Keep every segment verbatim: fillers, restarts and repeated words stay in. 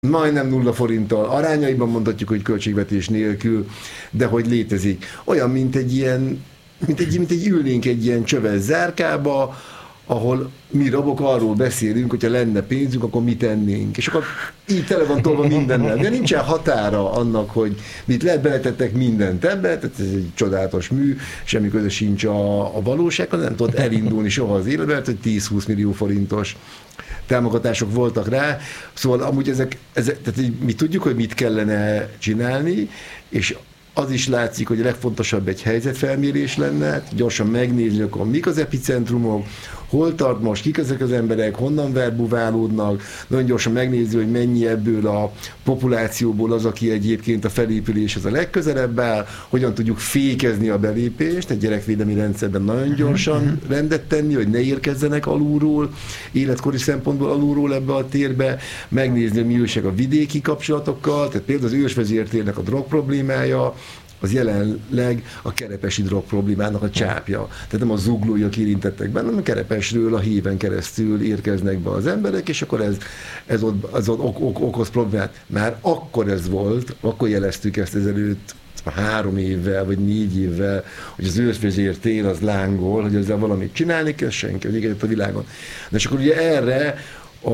majdnem nulla forinttal, arányaiban mondhatjuk, hogy költségvetés nélkül, de hogy létezik. Olyan, mint egy ilyen, mint egy, mint egy ülnénk egy ilyen csöves zárkába, ahol mi rabok arról beszélünk, hogyha lenne pénzünk, akkor mit tennénk. És akkor így tele van tolva mindennel. De nincsen határa annak, hogy mit lehet, beletettek mindent ebbe, tehát ez egy csodálatos mű, semmi köze sincs a, a valósággal, nem tudott elindulni soha az életben, mert hogy tíz-húsz millió forintos támogatások voltak rá. Szóval amúgy ezek, ezek tehát mi tudjuk, hogy mit kellene csinálni, és az is látszik, hogy a legfontosabb egy helyzetfelmérés lenne, gyorsan megnézni, akkor mik az epicentrumok, hol tart most, kik ezek az emberek, honnan verbuválódnak, nagyon gyorsan megnézni, hogy mennyi ebből a populációból az, aki egyébként a felépüléshez a legközelebb áll, hogyan tudjuk fékezni a belépést, egy gyerekvédelmi rendszerben nagyon gyorsan rendet tenni, hogy ne érkezzenek alulról, életkori szempontból alulról ebbe a térbe, megnézni, hogy mi újság a vidéki kapcsolatokkal, tehát például az ősvezértérnek a drog problémája, az jelenleg a kerepesi drog problémának a csápja. Tehát nem a zuglóiak érintettek benne, hanem a Kerepesről a híven keresztül érkeznek be az emberek, és akkor ez, ez ott, az ott ok, ok, okoz problémát. Már akkor ez volt, akkor jeleztük ezt ezelőtt három évvel, vagy négy évvel, hogy az ősvezértér az lángol, hogy ezzel valamit csinálni kell, senki, hogy égett a világon. De és akkor ugye erre a,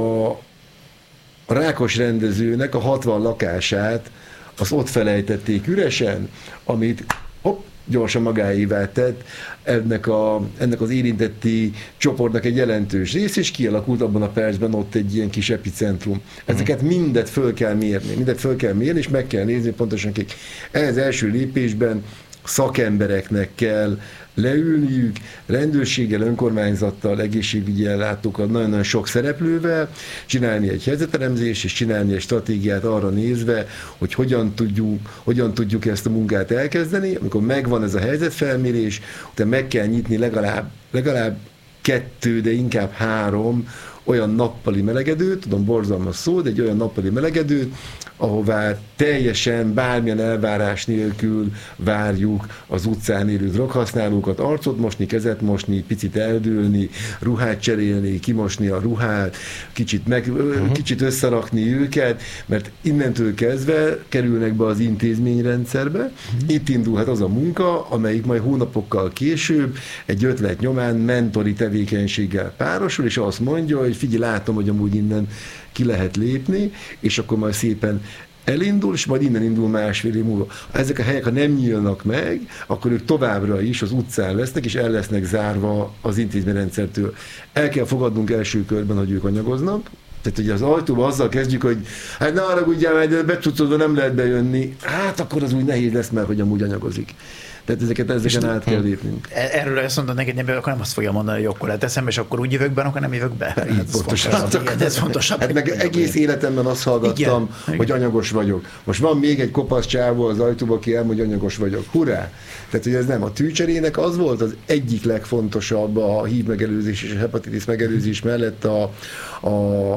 a Rákos rendezőnek a hatvan lakását azt ott felejtették üresen, amit hopp, gyorsan magáévá tett ennek, a, ennek az érintetti csoportnak egy jelentős rész, és kialakult abban a percben ott egy ilyen kis epicentrum. Ezeket mindet föl kell mérni, mindet föl kell mérni, és meg kell nézni pontosan kik. Ehhez első lépésben szakembereknek kell leülniük, rendőrséggel, önkormányzattal, egészségügyi ellátókkal, nagyon-nagyon sok szereplővel, csinálni egy helyzetelemzést, és csinálni egy stratégiát arra nézve, hogy hogyan tudjuk, hogyan tudjuk ezt a munkát elkezdeni. Amikor megvan ez a helyzetfelmérés, utána meg kell nyitni legalább, legalább kettő, de inkább három olyan nappali melegedőt, tudom, borzalmas szó, de egy olyan nappali melegedőt, ahová teljesen bármilyen elvárás nélkül várjuk az utcán élő droghasználókat, arcot mosni, kezet mosni, picit eldőlni, ruhát cserélni, kimosni a ruhát, kicsit, meg, uh-huh. kicsit összerakni őket, mert innentől kezdve kerülnek be az intézményrendszerbe. Uh-huh. Itt indulhat az a munka, amelyik majd hónapokkal később egy ötlet nyomán mentori tevékenységgel párosul, és azt mondja, hogy figyelj, látom, hogy amúgy innen ki lehet lépni, és akkor majd szépen elindul, és majd innen indul másfél év múlva. Ha ezek a helyek, ha nem nyílnak meg, akkor ők továbbra is az utcán lesznek, és el lesznek zárva az intézményrendszertől. El kell fogadnunk első körben, hogy ők anyagoznak. Tehát ugye az ajtóba azzal kezdjük, hogy hát ne haragudjál, mert becucodva nem lehet bejönni. Hát akkor az úgy nehéz lesz, mert hogy amúgy anyagozik. Tehát ezeket ezeken át kell lépnünk. Erről azt mondod neked, hogy akkor nem azt fogja mondani, hogy akkor leteszem, és akkor úgy jövök be, akkor nem jövök be. Hát, ez pontosan. Fontos, igen, ez fontosabb. Hát meg egész életemben azt hallgattam, igen, hogy anyagos vagyok. Most van még egy kopasz csávó az ajtóba, aki elmondja, hogy anyagos vagyok. Hurrá! Tehát, hogy ez nem. A tűcserének az volt az egyik legfontosabb a hív megelőzés és a hepatitis megelőzés mellett a, a,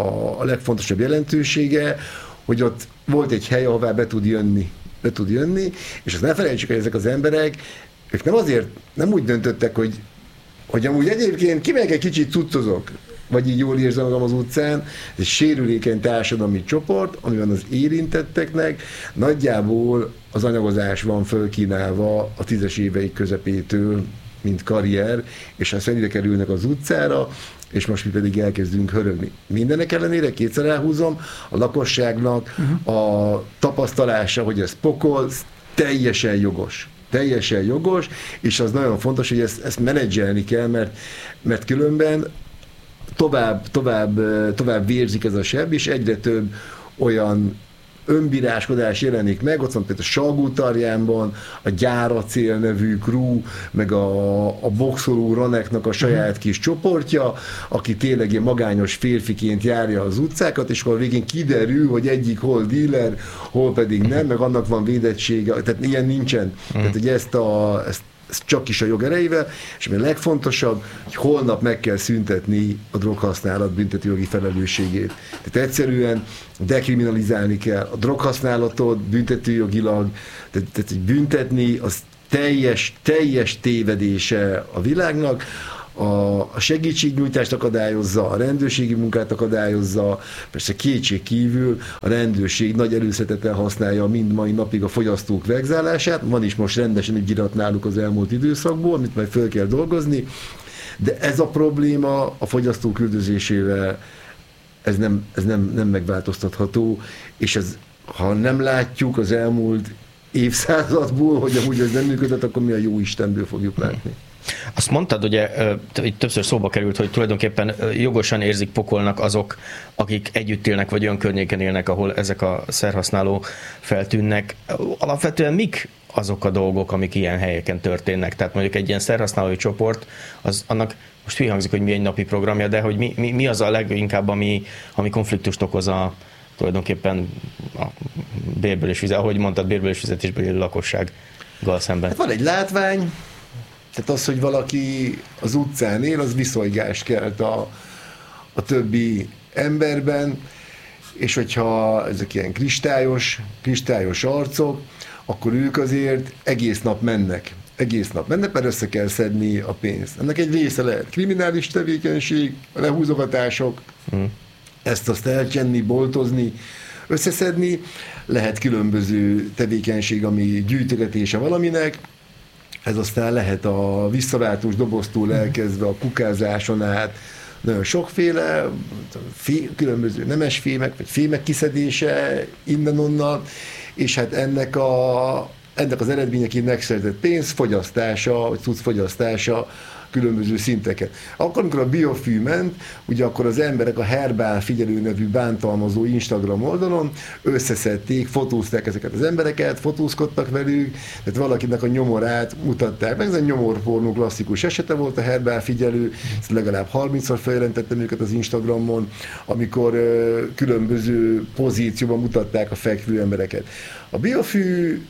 a legfontosabb jelentősége, hogy ott volt egy hely, ahová be tud jönni. be tud jönni, és azt ne felejtsük, hogy ezek az emberek, ők nem azért, nem úgy döntöttek, hogy, hogy amúgy egyébként kimegyek egy kicsit cuccozok, vagy így jól érzem magam az utcán, ez egy sérülékeny társadalmi csoport, amiben az érintetteknek nagyjából az anyagozás van fölkínálva a tízes éveik közepétől, mint karrier, és aztán ide kerülnek az utcára, és most mi pedig elkezdünk hörögni. Mindenek ellenére, kétszer elhúzom, a lakosságnak uh-huh. a tapasztalása, hogy ez pokol, teljesen jogos. Teljesen jogos, és az nagyon fontos, hogy ezt, ezt menedzselni kell, mert, mert különben tovább, tovább, tovább vérzik ez a seb, és egyre több olyan önbíráskodás jelenik meg, ott van például a Salgótarjánban a Gyáracél nevű crew, meg a, a boxoló Raneknak a saját kis csoportja, aki tényleg ilyen magányos férfiként járja az utcákat, és akkor végén kiderül, hogy egyik hol dealer, hol pedig nem, meg annak van védettsége, tehát ilyen nincsen. Tehát, hogy ezt a, ezt ez csak is a jog erejével, és ami a legfontosabb, hogy holnap meg kell szüntetni a droghasználat büntetőjogi felelősségét. Tehát egyszerűen dekriminalizálni kell a droghasználatot büntetőjogilag, tehát, tehát büntetni az teljes, teljes tévedése a világnak. a segítségnyújtást akadályozza, a rendőrségi munkát akadályozza, persze kétség kívül a rendőrség nagy előszetettel használja mind mai napig a fogyasztók vegzálását, van is most rendesen egy irat náluk az elmúlt időszakból, amit majd föl kell dolgozni, de ez a probléma a fogyasztók üldözésével, ez nem, ez nem, nem megváltoztatható, és ez, ha nem látjuk az elmúlt évszázadból, hogy amúgy ez nem működött, akkor mi a jó Istenből fogjuk látni. Azt mondtad, ugye itt többször szóba került, hogy tulajdonképpen jogosan érzik pokolnak azok, akik együtt élnek, vagy olyan környéken élnek, ahol ezek a szerhasználó feltűnnek. Alapvetően mik azok a dolgok, amik ilyen helyeken történnek? Tehát mondjuk egy ilyen szerhasználói csoport, az annak most hülye hangzik, hogy mi egy napi programja, de hogy mi, mi, mi az a leginkább, ami, ami konfliktust okoz a tulajdonképpen a bérből és vizet, ahogy mondtad, bérből és fizetésből élő lakossággal szemben. Hát van egy látvány, tehát az, hogy valaki az utcán él, az viszonygást kelt a, a többi emberben, és hogyha ezek ilyen kristályos, kristályos arcok, akkor ők azért egész nap mennek. Egész nap mennek, mert össze kell szedni a pénzt. Ennek egy része lehet kriminális tevékenység, lehúzogatások, hmm. ezt azt elcsenni, boltozni, összeszedni, lehet különböző tevékenység, ami gyűjtögetése valaminek, ez aztán lehet a visszaváltós doboztól elkezdve a kukázáson át, nagyon sokféle, fé, különböző nemesfémek, vagy fémek kiszedése innen-onnan, és hát ennek, a, ennek az eredményeként megszerzett pénz fogyasztása, vagy cucc fogyasztása különböző szinteket. Akkor, amikor a biofű ment, ugye akkor az emberek a Herbál figyelő nevű bántalmazó Instagram oldalon összeszedték, fotózták ezeket az embereket, fotózkodtak velük, tehát valakinek a nyomorát mutatták meg. Ez a nyomorpornó klasszikus esete volt a Herbál figyelő, ezt legalább harmincszor feljelentettem őket az Instagramon, amikor ö, különböző pozícióban mutatták a fekvő embereket. A biofű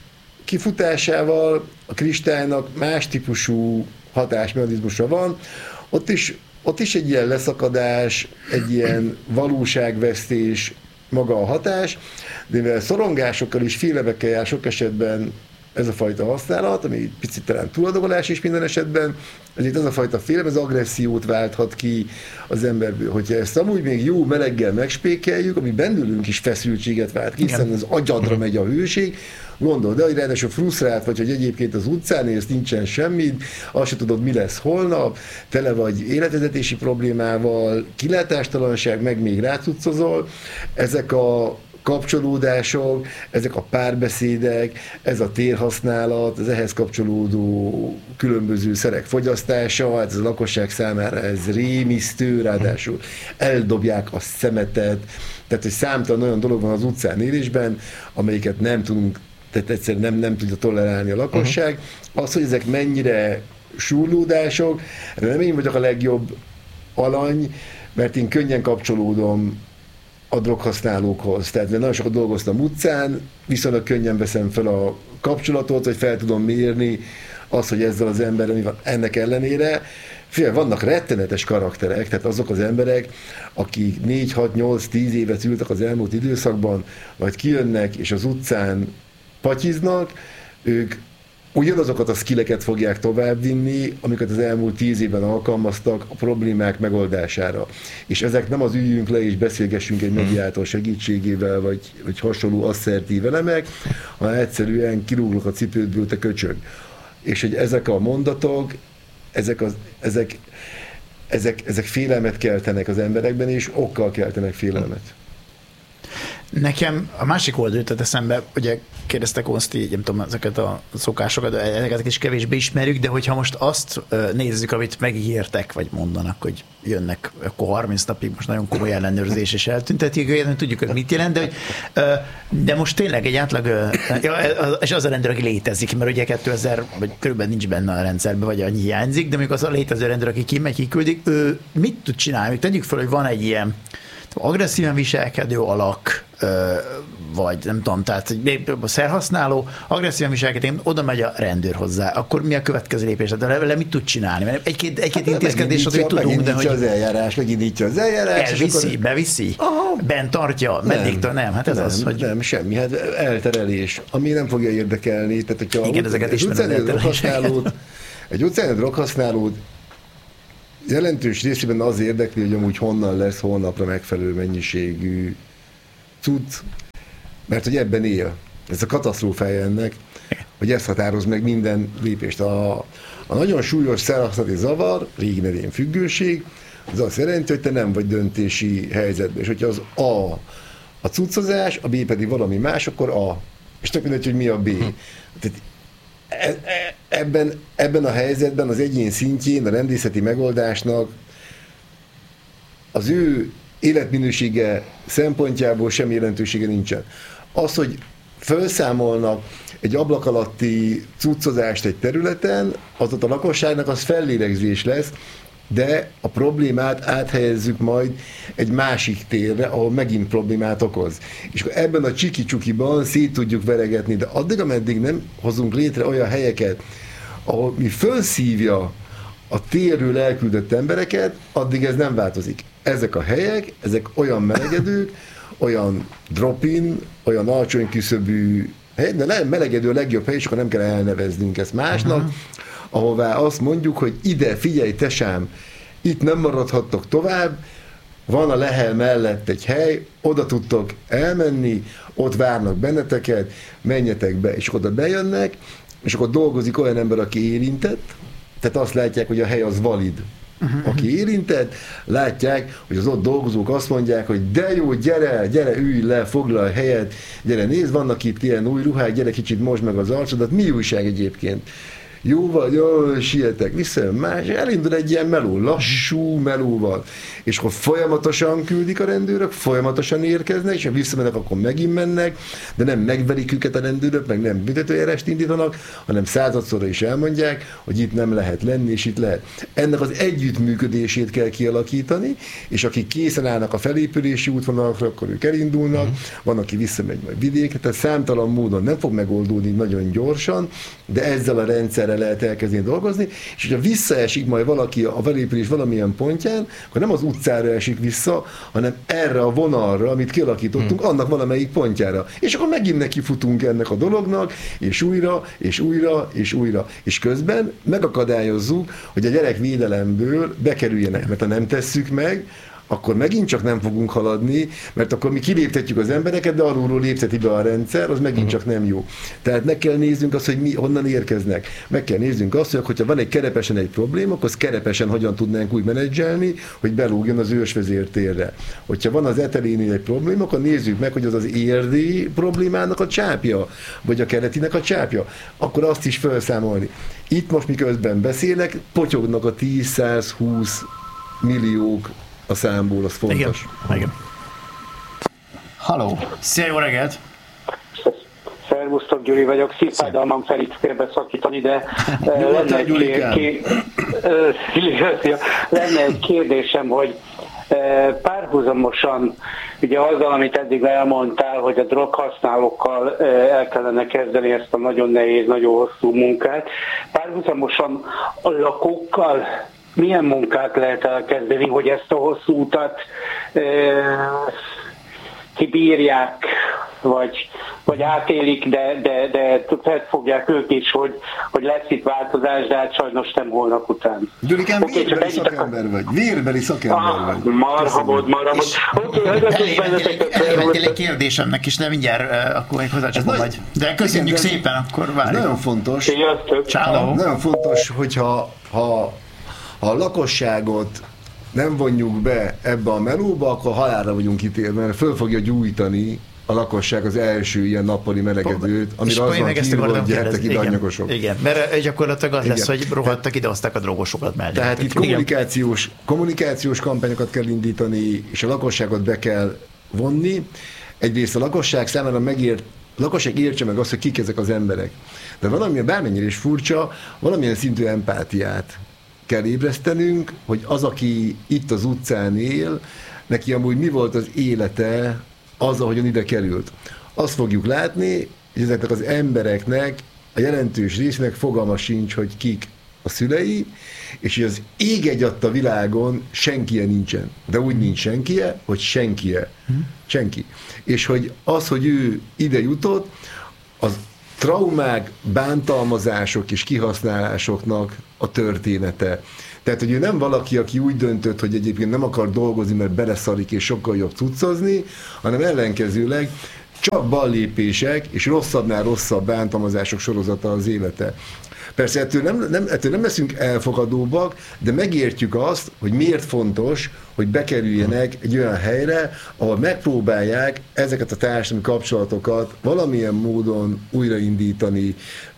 kifutásával a kristálynak más típusú hatásmechanizmusa van, ott is, ott is egy ilyen leszakadás, egy ilyen valóságvesztés maga a hatás, de mivel szorongásokkal és félelmekkel jár sok esetben ez a fajta használat, ami picit talán túladagolás is minden esetben, ezért ez a fajta félelem, ez agressziót válthat ki az emberből. Hogyha ezt amúgy még jó meleggel megspékeljük, ami bennülünk is feszültséget vált ki, hiszen az agyadra megy a hőség, gondold, de hogy ráadásul frusztrált vagy, hogy egyébként az utcán élsz, nincsen semmit, azt se tudod, mi lesz holnap, tele vagy életvezetési problémával, kilátástalanság, meg még rácuccozol, ezek a kapcsolódások, ezek a párbeszédek, ez a térhasználat, az ehhez kapcsolódó különböző szerek fogyasztása, hát ez a lakosság számára ez rémisztő, ráadásul eldobják a szemetet, tehát hogy számtalan olyan dolog van az utcán élésben, amelyiket nem tudunk, tehát egyszerűen nem, nem tudja tolerálni a lakosság. Uh-huh. Az, hogy ezek mennyire súrlódások, nem én vagyok a legjobb alany, mert én könnyen kapcsolódom a droghasználókhoz. Tehát nagyon sokat dolgoztam utcán, viszonylag könnyen veszem fel a kapcsolatot, vagy fel tudom mérni azt, hogy ezzel az emberrel mi van. Ennek ellenére fél, vannak rettenetes karakterek, tehát azok az emberek, akik négy, hat, nyolc, tíz évet ültek az elmúlt időszakban, vagy kijönnek, és az utcán patyiznak, ők ugyanazokat a skilleket fogják továbbvinni, amiket az elmúlt tíz évben alkalmaztak a problémák megoldására. És ezek nem az üljünk le és beszélgessünk egy mediátor segítségével, vagy, vagy hasonló asszertív elemek, hanem egyszerűen kirúglok a cipődből, te köcsög. És hogy ezek a mondatok, ezek, az, ezek, ezek, ezek félelmet keltenek az emberekben, és okkal keltenek félelmet. Nekem a másik oldal jutott eszembe, ugye kérdeztek Konszti, nem tudom, ezeket a szokásokat, ezeket is kevésbé ismerjük, de hogyha most azt nézzük, amit megígértek, vagy mondanak, hogy jönnek, akkor harminc napig most nagyon komoly ellenőrzés és eltüntetik őket, nem tudjuk, hogy mit jelent, de, hogy, de most tényleg egy átlag, és az a rendőr, aki létezik, mert ugye kétezer, vagy körülbelül nincs benne a rendszerben, vagy annyi hiányzik, de amikor az a létező rendőr, aki kimegy, kiküldik, ő mit tud csinálni? Tegyük fel, hogy van egy ilyen agresszíven viselkedő alak, vagy nem tudom, tehát a szerhasználó agresszíven viselkedik, oda megy a rendőr hozzá, akkor mi a következő lépés? De vele mit tud csinálni? Mert egy-két, egy-két hát intézkedés az, hogy tudunk, de hogy... az eljárás, megindítja az eljárás. Elviszi, akkor... beviszi, aha. Bent tartja, meddig nem, nem, hát ez nem, az, hogy... Nem, semmi, hát elterelés, ami nem fogja érdekelni. Tehát, hogyha igen, ezeket ismerem, egy utcáni droghasználót jelentős részében az érdekli, hogy amúgy honnan lesz holnapra megfelelő mennyiségű cucc, mert hogy ebben él. Ez a katasztrófája ennek, hogy ez határoz meg minden lépést. A, a nagyon súlyos szerhasználati zavar, régi nevén függőség, az azt jelenti, hogy te nem vagy döntési helyzetben. És hogyha az A a cuccozás, a B pedig valami más, akkor A. És tök mindegy, hogy mi a B. Tehát ebben, ebben a helyzetben az egyén szintjén a rendészeti megoldásnak az ő életminősége szempontjából semmi jelentősége nincsen. Az, hogy felszámolnak egy ablak alatti cuccozást egy területen, az ott a lakosságnak az fellélegzés lesz, de a problémát áthelyezzük majd egy másik térre, ahol megint problémát okoz. És akkor ebben a csiki-csukiban szét tudjuk veregetni, de addig, ameddig nem hozunk létre olyan helyeket, ahol mi fölszívja a térről elküldött embereket, addig ez nem változik. Ezek a helyek, ezek olyan melegedők, olyan drop-in, olyan alacsony küszöbű hely, de nem melegedő a legjobb hely, és akkor nem kell elneveznünk ezt másnak, uh-huh. ahová azt mondjuk, hogy ide, figyelj, tesám, itt nem maradhattok tovább, van a Lehel mellett egy hely, oda tudtok elmenni, ott várnak benneteket, menjetek be, és oda bejönnek, és akkor dolgozik olyan ember, aki érintett, tehát azt látják, hogy a hely az valid. Uh-huh. Aki érintett, látják, hogy az ott dolgozók azt mondják, hogy de jó, gyere, gyere, ülj le, foglal a helyet, gyere, nézd, vannak itt ilyen új ruhák, gyere, kicsit mosd meg az arcodat, mi újság egyébként? Jó vagy, jó, sietek, visszajön más, elindul egy ilyen meló, lassú melóval, és akkor folyamatosan küldik a rendőrök, folyamatosan érkeznek, és ha visszamennek, akkor megint mennek, de nem megverik őket a rendőrök, meg nem büntetőjárást indítanak, hanem századszorra is elmondják, hogy itt nem lehet lenni, és itt lehet. Ennek az együttműködését kell kialakítani, és akik készen állnak a felépülési útvonalakra, akkor ők elindulnak, uh-huh. van, aki visszamegy majd vidékre, tehát számtalan módon nem fog megoldódni nagyon gyorsan, de ezzel a rendszerrel lehet elkezdeni dolgozni, és hogyha visszaesik majd valaki a felépülés valamilyen pontján, akkor nem az utcára esik vissza, hanem erre a vonalra, amit kialakítottunk, hmm. annak valamelyik pontjára. És akkor megint nekifutunk ennek a dolognak, és újra, és újra, és újra. És közben megakadályozzuk, hogy a gyerekvédelemből bekerüljenek, mert ha nem tesszük meg, akkor megint csak nem fogunk haladni, mert akkor mi kiléptetjük az embereket, de alulról lépteti be a rendszer, az megint csak nem jó. Tehát meg kell néznünk azt, hogy mi honnan érkeznek. Meg kell néznünk azt, hogy hogyha van egy kerepesen egy probléma, akkor azt kerepesen hogyan tudnánk úgy menedzselni, hogy belógjon az ősvezértérre. Hogyha van az etelénél egy probléma, akkor nézzük meg, hogy az az érdi problémának a csápja, vagy a keletinek a csápja. Akkor azt is felszámolni. Itt most miközben beszélek, potyognak a tíz-száz-húsz milliók a számból, az fontos. Igen. Igen. Halló! Szia, jó reggelt! Szervusztok, Gyuri vagyok, szívfájdalmam Ferit félbeszakítani, de lenne egy, ké... lenne egy kérdésem, hogy párhuzamosan, ugye azzal, amit eddig elmondtál, hogy a droghasználókkal el kellene kezdeni ezt a nagyon nehéz, nagyon hosszú munkát, párhuzamosan a lakókkal milyen munkát lehet elkezdeni, hogy ezt a hosszú utat e, kibírják, vagy, vagy átélik, de, de, de felfogják ők is, hogy, hogy lesz itt változás, de hát sajnos nem holnap után. Gyurikám, okay, vérbeli szakember vagy. Vérbeli szakember ah, vagy. Marhabod, marhabod. Oké, egy kérdésemnek is, de mindjárt akkor még hozzácsatom vagy. De köszönjük szépen, akkor várjuk. Nagyon fontos. Sziasztok. Ciao. Nagyon fontos, hogyha ha Ha a lakosságot nem vonjuk be ebbe a melóba, akkor halálra vagyunk ítélve, mert föl fogja gyújtani a lakosság az első ilyen nappali melegedőt, amire az van kívül, hogy gyertek ide anyagosok. Igen, mert gyakorlatilag az lesz, hogy rohadtak ide, hozták a drogosokat mellé. Tehát itt kommunikációs, kommunikációs kampányokat kell indítani, és a lakosságot be kell vonni. Egyrészt a lakosság számára megért, a lakosság értse meg azt, hogy kik ezek az emberek. De valamilyen, bármennyire is furcsa, valamilyen szintű empátiát kell ébresztenünk, hogy az, aki itt az utcán él, neki amúgy mi volt az élete az, ahogyan ide került. Azt fogjuk látni, hogy ezeknek az embereknek a jelentős résznek fogalma sincs, hogy kik a szülei, és hogy az ég egyatt a világon senkije nincsen. De úgy nincs senkije, hogy senkije. Senki. És hogy az, hogy ő ide jutott, az traumák, bántalmazások és kihasználásoknak a története. Tehát, hogy ő nem valaki, aki úgy döntött, hogy egyébként nem akar dolgozni, mert beleszarik és sokkal jobb cuccozni, hanem ellenkezőleg csak ballépések és rosszabbnál rosszabb bántalmazások sorozata az élete. Persze ettől nem, nem, ettől nem leszünk elfogadóbbak, de megértjük azt, hogy miért fontos, hogy bekerüljenek egy olyan helyre, ahol megpróbálják ezeket a társadalmi kapcsolatokat valamilyen módon újraindítani,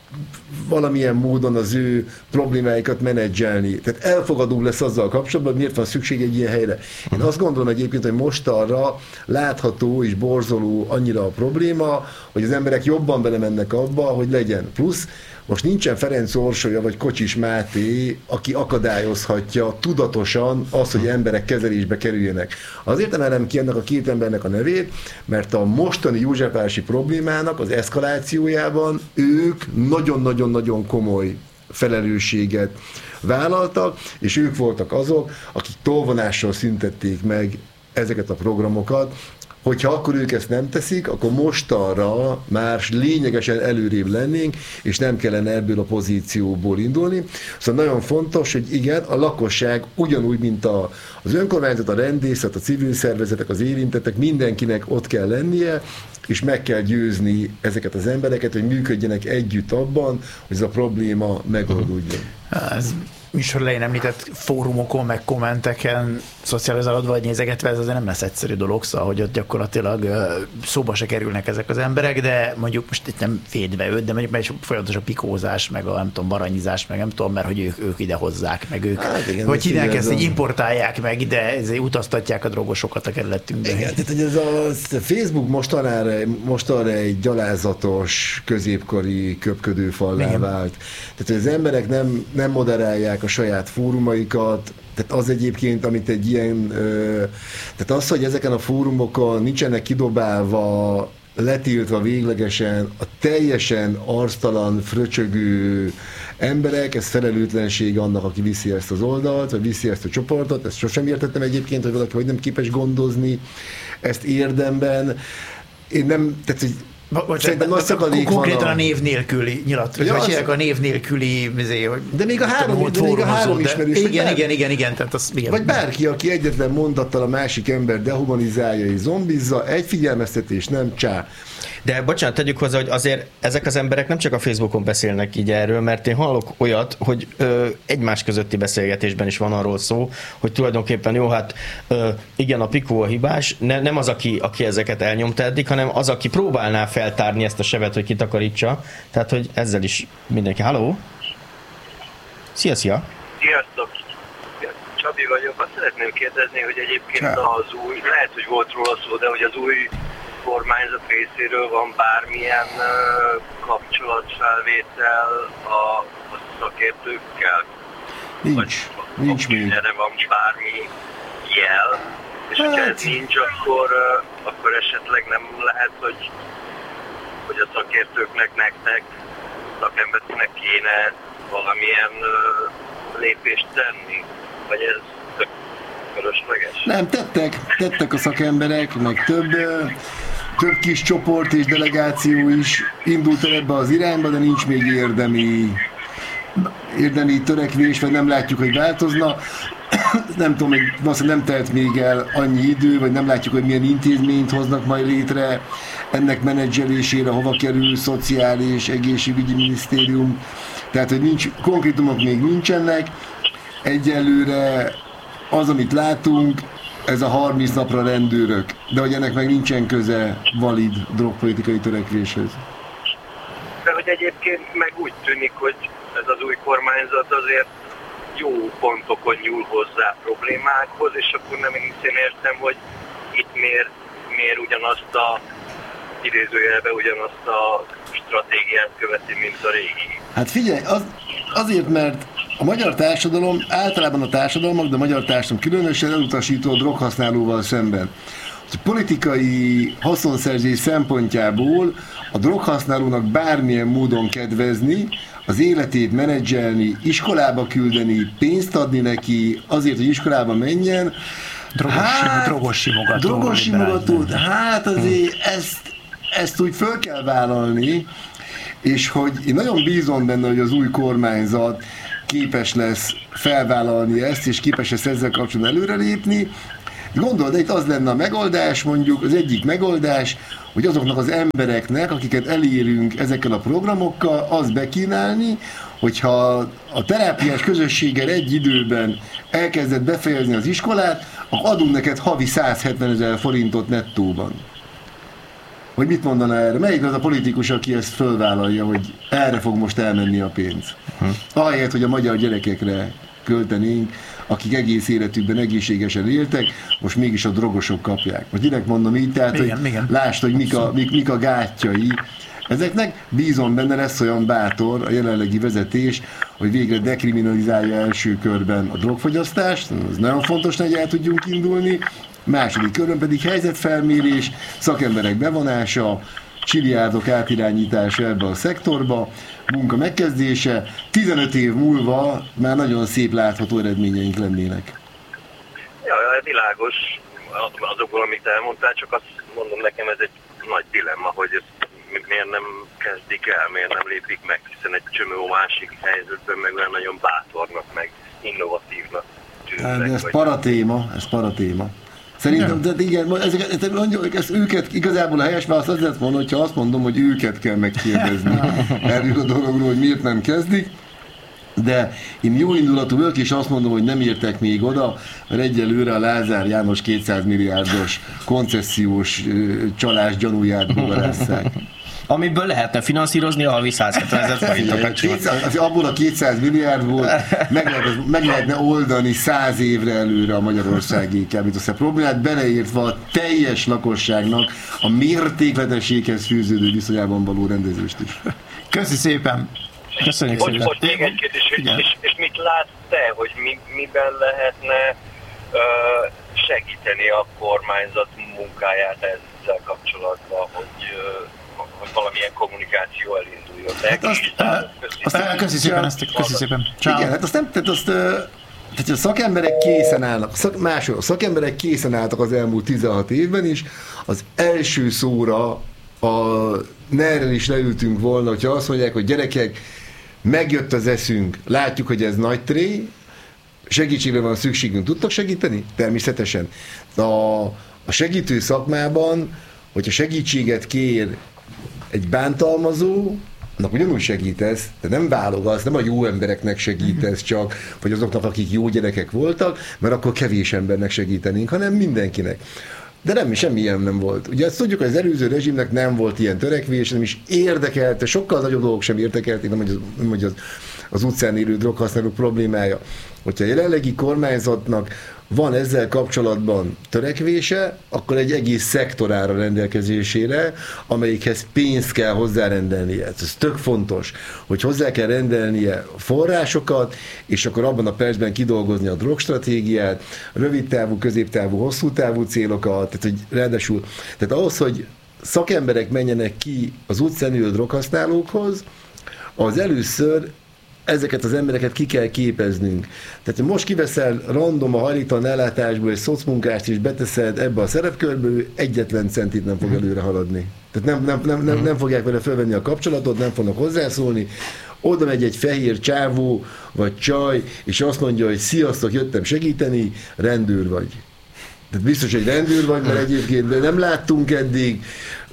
valamilyen módon az ő problémáikat menedzselni. Tehát elfogadó lesz azzal kapcsolatban, miért van szükség egy ilyen helyre. Én azt gondolom egyébként, hogy mostanra látható és borzoló annyira a probléma, hogy az emberek jobban belemennek abba, hogy legyen. Plusz most nincsen Ferenc Orsolya vagy Kocsis Máté, aki akadályozhatja tudatosan azt, hogy emberek kezelésbe kerüljenek. Azért emelem ki ennek a két embernek a nevét, mert a mostani józsefvárosi problémának az eszkalációjában ők nagyon-nagyon-nagyon komoly felelősséget vállaltak, és ők voltak azok, akik tolvonással szüntették meg ezeket a programokat. Hogyha akkor ők ezt nem teszik, akkor mostanra már lényegesen előrébb lennénk, és nem kellene ebből a pozícióból indulni. Szóval nagyon fontos, hogy igen, a lakosság ugyanúgy, mint a, az önkormányzat, a rendészet, a civil szervezetek, az érintettek, mindenkinek ott kell lennie, és meg kell győzni ezeket az embereket, hogy működjenek együtt abban, hogy ez a probléma megoldódjon. Ez műsor elején említett fórumokon, meg kommenteken szocializálódva vagy nézegetve, ez azért nem lesz egyszerű dolog, szóval, hogy ott gyakorlatilag szóba se kerülnek ezek az emberek, de mondjuk most itt nem védve őt, de mondjuk már is folyamatos a pikózás, meg a nem tudom, baranyizás, meg nem tudom, mert hogy ők, ők ide hozzák, meg ők, hát igen, hogy hívják ezt, hogy importálják meg ide, ezért utaztatják a drogosokat a kerületünkbe. Igen, tehát hogy ez a Facebook mostanra, mostanra egy gyalázatos, középkori köpködőfallá vált. Tehát, hogy az emberek nem, nem moderálják a saját fórumaikat, tehát az egyébként, amit egy ilyen, tehát az, hogy ezeken a fórumokon nincsenek kidobálva, letiltva véglegesen a teljesen arctalan, fröcsögő emberek, ez felelőtlenség annak, aki viszi ezt az oldalt, vagy viszi ezt a csoportot, ezt sosem értettem egyébként, hogy valaki hogy nem képes gondozni ezt érdemben. Én nem, tehát, hogy Szerintem nagy szakadék van. Konkrétan a név nélküli nyilat, ja, vagy hívják a név nélküli, hogy de még a három, de még a három ismerős. Igen, igen, igen, igen, tehát az, igen. Vagy bárki, aki egyetlen mondattal a másik ember dehumanizálja és zombizza, egy figyelmeztetés, nem csá. De bocsánat, tegyük hozzá, hogy azért ezek az emberek nem csak a Facebookon beszélnek így erről, mert én hallok olyat, hogy ö, egymás közötti beszélgetésben is van arról szó, hogy tulajdonképpen jó, hát ö, igen, a Pikó a hibás, ne, nem az, aki, aki ezeket elnyomta eddig, hanem az, aki próbálná feltárni ezt a sevet, hogy kitakarítsa. Tehát, hogy ezzel is mindenki. Halló? Szia, szia! Sziasztok! Csabi vagyok. Azt szeretném kérdezni, hogy egyébként az új, lehet, hogy volt róla szó, de hogy az új kormányzat részéről van bármilyen uh, kapcsolatfelvétel a, a szakértőkkel? Nincs. Vagy, nincs még. Erre van bármi jel, és hát. hogyha ez nincs, akkor, uh, akkor esetleg nem lehet, hogy, hogy a szakértőknek, nektek, szakembernek kéne valamilyen uh, lépést tenni? Vagy ez tök fölösleges? Nem, tettek, tettek a szakemberek, meg több több kis csoport és delegáció is indult el ebbe az irányba, de nincs még érdemi, érdemi törekvés, vagy nem látjuk, hogy változna. Nem tudom, hogy valószínűleg nem telt még el annyi idő, vagy nem látjuk, hogy milyen intézményt hoznak majd létre ennek menedzselésére, hova kerül szociális, egészségügyi minisztérium. Tehát, hogy nincs, konkrétumok még nincsenek. Egyelőre az, amit látunk, ez a harminc napra rendőrök, de hogy ennek meg nincsen köze valid drogpolitikai törekvéshez. De hogy egyébként meg úgy tűnik, hogy ez az új kormányzat azért jó pontokon nyúl hozzá problémákhoz, és akkor nem én értem, hogy itt miért, miért ugyanazt a idézőjelbe ugyanazt a stratégiát követi, mint a régi. Hát figyelj, az, azért, mert a magyar társadalom, általában a társadalmak, de a magyar társadalom különösen elutasító a droghasználóval szemben. A politikai haszonszerzés szempontjából a droghasználónak bármilyen módon kedvezni, az életét menedzselni, iskolába küldeni, pénzt adni neki azért, hogy iskolába menjen. Drogos, hát, drogos simogató. Drogos simogató, hát azért ezt, ezt úgy föl kell vállalni, és hogy én nagyon bízom benne, hogy az új kormányzat képes lesz felvállalni ezt, és képes ezt ezzel kapcsolatban előrelépni. Gondold, de itt az lenne a megoldás, mondjuk az egyik megoldás, hogy azoknak az embereknek, akiket elérünk ezekkel a programokkal, az bekínálni, hogyha a terápiás közösséggel egy időben elkezdett befejezni az iskolát, akkor adunk neked havi százhetvenezer forintot nettóban. Hogy mit mondaná erre? Melyik az a politikus, aki ezt fölvállalja, hogy erre fog most elmenni a pénz? Ahelyett, hogy a magyar gyerekekre költenénk, akik egész életükben egészségesen éltek, most mégis a drogosok kapják. Most direkt mondom így, tehát, igen, hogy igen. Lásd, hogy mik a, mik, mik a gátjai ezeknek. Bízom benne, lesz olyan bátor a jelenlegi vezetés, hogy végre dekriminalizálja első körben a drogfogyasztást. Ez nagyon fontos, hogy el tudjunk indulni. Második körben pedig helyzetfelmérés, szakemberek bevonása, csiliárdok átirányítása ebbe a szektorba, munka megkezdése, tizenöt év múlva már nagyon szép látható eredményeink lennének. Ja, világos azokból, amit elmondtál, csak azt mondom, nekem ez egy nagy dilemma, hogy ezt miért nem kezdik el, miért nem lépik meg, hiszen egy csomó másik helyzetben meg olyan nagyon bátornak, meg innovatívnak tűnnek. Ez paratéma, ez paratéma. Szerintem, de igen, ezeket, mondjuk, ezt őket igazából a helyes válasz az lett volna, hogyha azt mondom, hogy őket kell megkérdezni erről a dologról, hogy miért nem kezdik, de én jó indulatú vagyok, és azt mondom, hogy nem értek még oda, mert egyelőre a Lázár János kétszáz milliárdos koncesziós csalás gyanúját bogarásszák. Amiből lehetne finanszírozni a havi százhetvenezer forintokat. Abból a kétszáz milliárdból meg, lehet, meg lehetne oldani száz évre előre a magyarországi kábítószer problémát, beleértve a teljes lakosságnak a mértékletességhez fűződő viszonyában való rendezést is. Köszi szépen! Köszönjük szépen! Hogy még egy kérdés, és, és mit látsz te, hogy mi, miben lehetne uh, segíteni a kormányzat munkáját ezzel kapcsolatban, hogy uh, hogy valamilyen kommunikáció elinduljon. Hát azt, azt, azt, köszi szépen, ezt, köszi szépen. Ciao. Igen, hát azt nem, tehát azt, tehát a szakemberek készen állnak, szak, másról, a szakemberek készen álltak az elmúlt tizenhat évben is, az első szóra a nerren is leültünk volna, hogyha azt mondják, hogy gyerekek, megjött az eszünk, látjuk, hogy ez nagy tré, segítségre van szükségünk, tudtak segíteni? Természetesen. A, a segítő szakmában, hogyha segítséget kér egy bántalmazó, annak ugyanúgy segítesz, de nem válogatsz, nem a jó embereknek segítesz csak, vagy azoknak, akik jó gyerekek voltak, mert akkor kevés embernek segítenénk, hanem mindenkinek. De nem, semmilyen nem volt. Ugye azt tudjuk, hogy az előző rezsimnek nem volt ilyen törekvés, nem is érdekelte, sokkal nagyobb dolgok sem érdekelték, nem, hogy az, nem, hogy az, az utcán élő droghasználók problémája. Hogyha a jelenlegi kormányzatnak van ezzel kapcsolatban törekvése, akkor egy egész szektor áll a rendelkezésére, amelyikhez pénzt kell hozzárendelnie. Ez tök fontos, hogy hozzá kell rendelnie forrásokat, és akkor abban a percben kidolgozni a drogstratégiát, rövidtávú, középtávú, hosszú távú célokat, tehát hogy ráadásul, tehát ahhoz, hogy szakemberek menjenek ki az utcán élő droghasználókhoz, az először ezeket az embereket ki kell képeznünk. Tehát most kiveszel random a hajléktalan ellátásból egy szocmunkást és beteszed ebbe a szerepkörből, egyetlen centit nem fog előre haladni. Tehát nem, nem, nem, nem, nem fogják vele felvenni a kapcsolatot, nem fognak hozzászólni. Oda megy egy fehér csávó vagy csaj, és azt mondja, hogy sziasztok, jöttem segíteni, rendőr vagy. Tehát biztos, hogy rendőr vagy, mert egyébként nem láttunk eddig,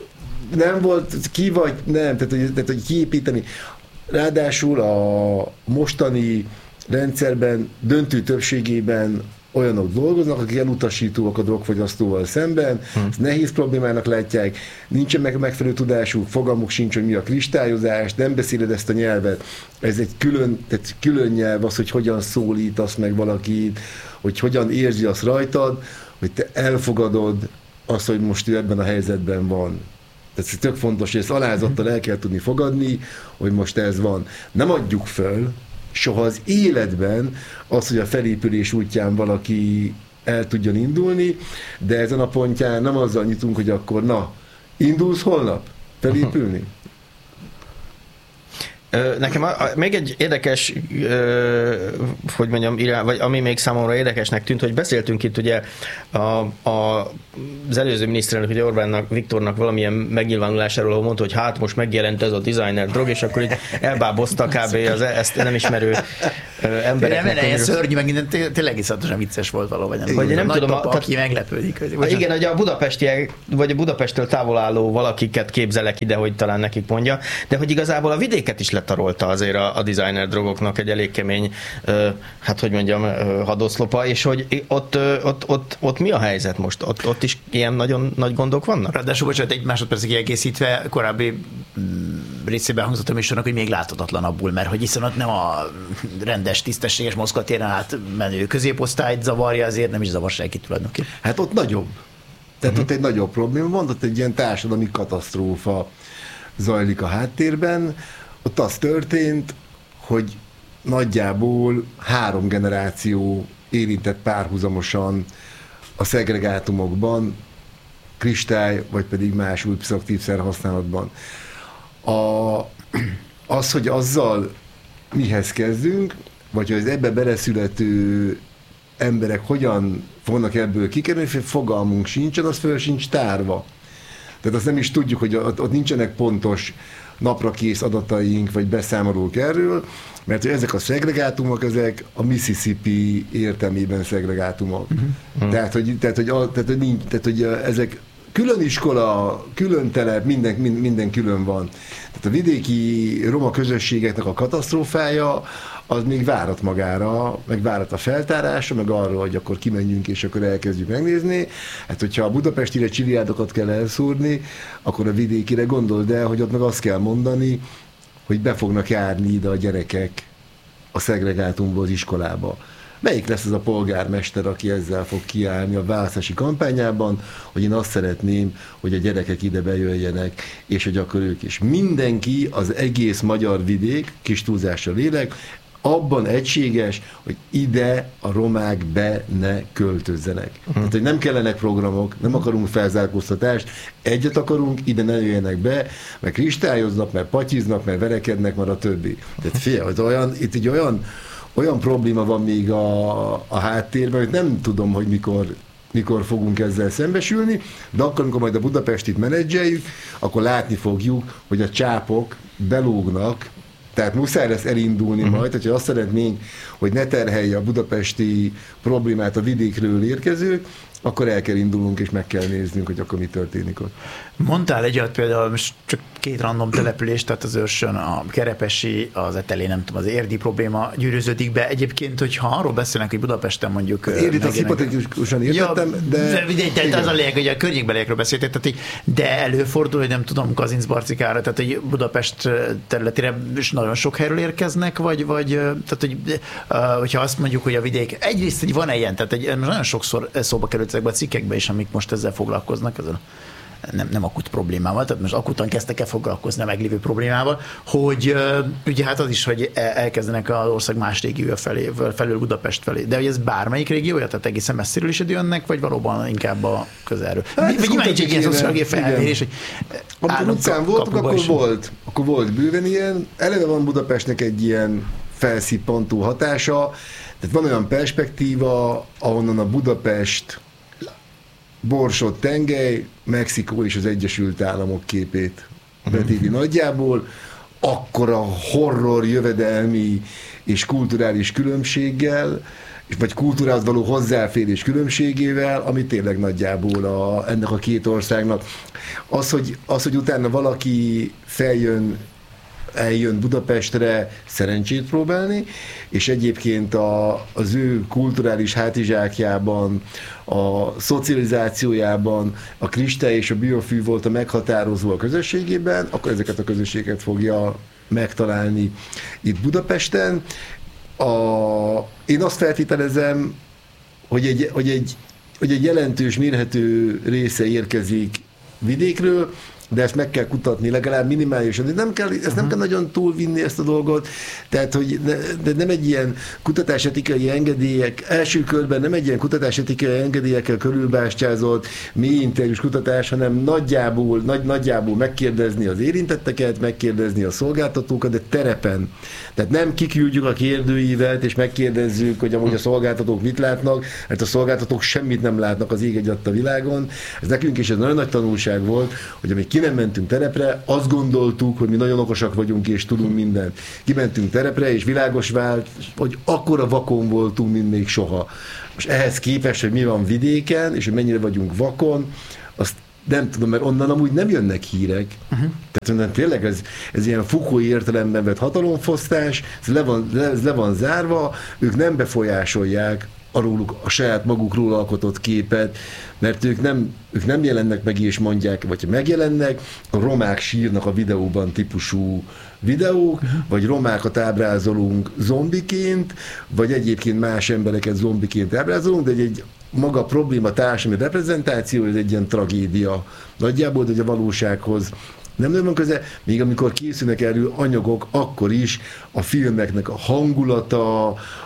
nem volt, ki vagy, nem, tehát, hogy, tehát, hogy kiépíteni. Ráadásul a mostani rendszerben döntő többségében olyanok dolgoznak, akik elutasítóak a drogfogyasztóval szemben, hmm. ezt nehéz problémának látják, nincsen meg megfelelő tudásuk, fogalmuk sincs, hogy mi a kristályozás, nem beszéled ezt a nyelvet, ez egy külön, tehát külön nyelv az, hogy hogyan szólítasz meg valakit, hogy hogyan érzi azt rajtad, hogy te elfogadod azt, hogy most ő ebben a helyzetben van. Tehát ez tök fontos, hogy ezt alázattal el kell tudni fogadni, hogy most ez van. Nem adjuk föl soha az életben az, hogy a felépülés útján valaki el tudjon indulni, de ezen a pontján nem azzal nyitunk, hogy akkor na, indulsz holnap felépülni? Nekem a, a, még egy érdekes, ö, hogy mondjam, irá, vagy ami még számomra érdekesnek tűnt, hogy beszéltünk itt ugye a, a, az előző miniszterelnök, ugye Orbánnak, Viktornak valamilyen megnyilvánulásáról, ahol mondta, hogy hát most megjelent ez a designer drog, és akkor így elbábozta kb. Az ezt nem ismerő ö, embereknek. Nem, nem, szörnyű, meg minden tényleg iszonyatosan vicces volt valóban. Vagy nem tudom, papa, a, aki meglepődik. Hogy igen, hogy a budapestiek, vagy a Budapesttől távol álló valakiket képzelek ide, hogy talán nekik mondja, de hogy igazából a vidéket is letarolta azért a, a designer drogoknak egy elég kemény, ö, hát hogy mondjam, ö, hadoszlopa, és hogy ott, ö, ott, ott, ott mi a helyzet most? Ott, ott is ilyen nagyon nagy gondok vannak? Ráadásul, bocsánat, egy másodpercig kiegészítve, korábbi részében hangzott a műsornak, hogy még láthatatlanabbul, mert hogy hiszen ott nem a rendes, tisztességes Moszkva téren át menő középosztályt zavarja, azért nem is zavar senki tulajdonképpen. Hát ott nagyobb. Tehát uh-huh. ott egy nagyobb probléma van, ott egy ilyen társadalmi katasztrófa zajlik a háttérben. Ott az történt, hogy nagyjából három generáció érintett párhuzamosan a szegregátumokban, kristály, vagy pedig más új pszichoaktív szer használatban. A, az, hogy azzal mihez kezdünk, vagy hogy az ebbe beleszülető emberek hogyan fognak ebből kikerülni, fogalmunk sincsen, az föl sincs tárva. Tehát azt nem is tudjuk, hogy ott, ott nincsenek pontos naprakész adataink, vagy beszámolók erről, mert hogy ezek a szegregátumok, ezek a Mississippi értelmében szegregátumok. Uh-huh. Tehát, hogy, tehát, hogy, tehát, hogy, nincs, tehát, hogy ezek külön iskola, külön telep, minden, minden külön van. Tehát a vidéki roma közösségeknek a katasztrófája, az még várat magára, meg várat a feltárásra, meg arra, hogy akkor kimenjünk és akkor elkezdjük megnézni. Hát, hogyha a budapestire csiliárdokat kell elszúrni, akkor a vidékire gondold el, hogy ott meg azt kell mondani, hogy be fognak járni ide a gyerekek a szegregátumból az iskolába. Melyik lesz az a polgármester, aki ezzel fog kiállni a választási kampányában, hogy én azt szeretném, hogy a gyerekek ide bejöjjenek, és hogy akkor ők is. Mindenki, az egész magyar vidék, kis túlzással lélek, abban egységes, hogy ide a romák be ne költözzenek. Uh-huh. Tehát, hogy nem kellenek programok, nem akarunk felzárkóztatást, egyet akarunk, ide ne jöjjenek be, meg kristályoznak, meg patyiznak, meg verekednek, már a többi. Tehát fél, hogy olyan, itt egy olyan, olyan probléma van még a, a háttérben, hogy nem tudom, hogy mikor mikor fogunk ezzel szembesülni, de akkor, amikor majd a Budapestit menedzseljük, akkor látni fogjuk, hogy a csápok belógnak. Tehát muszáj lesz elindulni uh-huh. majd, hogyha azt szeretnénk, hogy ne terhelje a budapesti problémát a vidékről érkezők, akkor el kell indulnunk, és meg kell néznünk, hogy akkor mi történik ott. Mondtál egy olyat például, most csak két random település, tehát az Őrsön, a Kerepesi, az Etelé, nem tudom, az érdi probléma gyűrűződik be. Egyébként, hogyha arról beszélnek, hogy Budapesten mondjuk... Az érdit azt hipotetikusan értettem, ja, de... de, de az a lényeg, hogy a környékbeliekről beszéltek, tehát, de előfordul, hogy nem tudom, Kazincbarcikára, tehát hogy Budapest területére is nagyon sok helyről érkeznek, vagy, vagy tehát, hogy, hogyha azt mondjuk, hogy a vidék, egyrészt hogy van-e ilyen, tehát egy, nagyon sokszor szóba került ezekben a cikkekben is, amik most ezzel foglalkoznak, ezzel nem, nem akut problémával, tehát most akutan kezdtek el foglalkozni a meglévő problémával, hogy ugye hát az is, hogy elkezdenek az ország más régiója felé, felül Budapest felé. De hogy ez bármelyik régiója, tehát egészen messziről is jönnek, vagy valóban inkább a közelről? Hát, vagy nyilván egy ilyen szociológiai felmérés, hogy amikor utcán voltunk, akkor volt, akkor volt bőven ilyen. Eleve van Budapestnek egy ilyen felszippantó hatása, tehát van olyan perspektíva, ahonnan a Budapest, Borsod tengely, Mexikó és az Egyesült Államok képét vetíti uh-huh. nagyjából, akkora horror jövedelmi és kulturális különbséggel, vagy kultúrához való hozzáférés különbségével, ami tényleg nagyjából a, ennek a két országnak. Az, hogy, az, hogy utána valaki feljön, eljön Budapestre szerencsét próbálni, és egyébként a, az ő kulturális hátizsákjában, a szocializációjában a kristály és a biofű volt a meghatározó a közösségében, akkor ezeket a közösségeket fogja megtalálni itt Budapesten. A, én azt feltételezem, hogy egy, hogy, egy, hogy egy jelentős, mérhető része érkezik vidékről, de ezt meg kell kutatni legalább minimálisan. De nem kell, ezt uh-huh. nem kell nagyon túlvinni ezt a dolgot, tehát hogy ne, de nem egy ilyen kutatásetikai engedélyek, első körben nem egy ilyen kutatásetikai engedélyekkel körülbástyázott mély interjús kutatás, hanem nagyjából, nagy, nagyjából megkérdezni az érintetteket, megkérdezni a szolgáltatókat, de terepen. Tehát nem kiküldjük a kérdőívet, és megkérdezzük, hogy amúgy a szolgáltatók mit látnak, mert a szolgáltatók semmit nem látnak az ég egyatt a világon. Ez nekünk is ez nagyon nagy tanulság volt, hogy amíg ki nem mentünk terepre, azt gondoltuk, hogy mi nagyon okosak vagyunk, és tudunk mindent. Kimentünk terepre, és világos vált, hogy akkora vakon voltunk, mint még soha. Most ehhez képest, hogy mi van vidéken, és hogy mennyire vagyunk vakon, azt nem tudom, mert onnan amúgy nem jönnek hírek. Uh-huh. Tehát onnan tényleg ez, ez ilyen Foucault értelemben vett hatalomfosztás, ez le van, le, ez le van zárva, ők nem befolyásolják arról a saját magukról alkotott képet, mert ők nem, ők nem jelennek meg és mondják, vagy ha megjelennek, a romák sírnak a videóban típusú videók, vagy romákat ábrázolunk zombiként, vagy egyébként más embereket zombiként ábrázolunk, de egy, egy maga probléma társadalmi reprezentáció, ez egy ilyen tragédia. Nagyjából, hogy a valósághoz nem nagyon van köze, még amikor készülnek erről anyagok, akkor is a filmeknek a hangulata,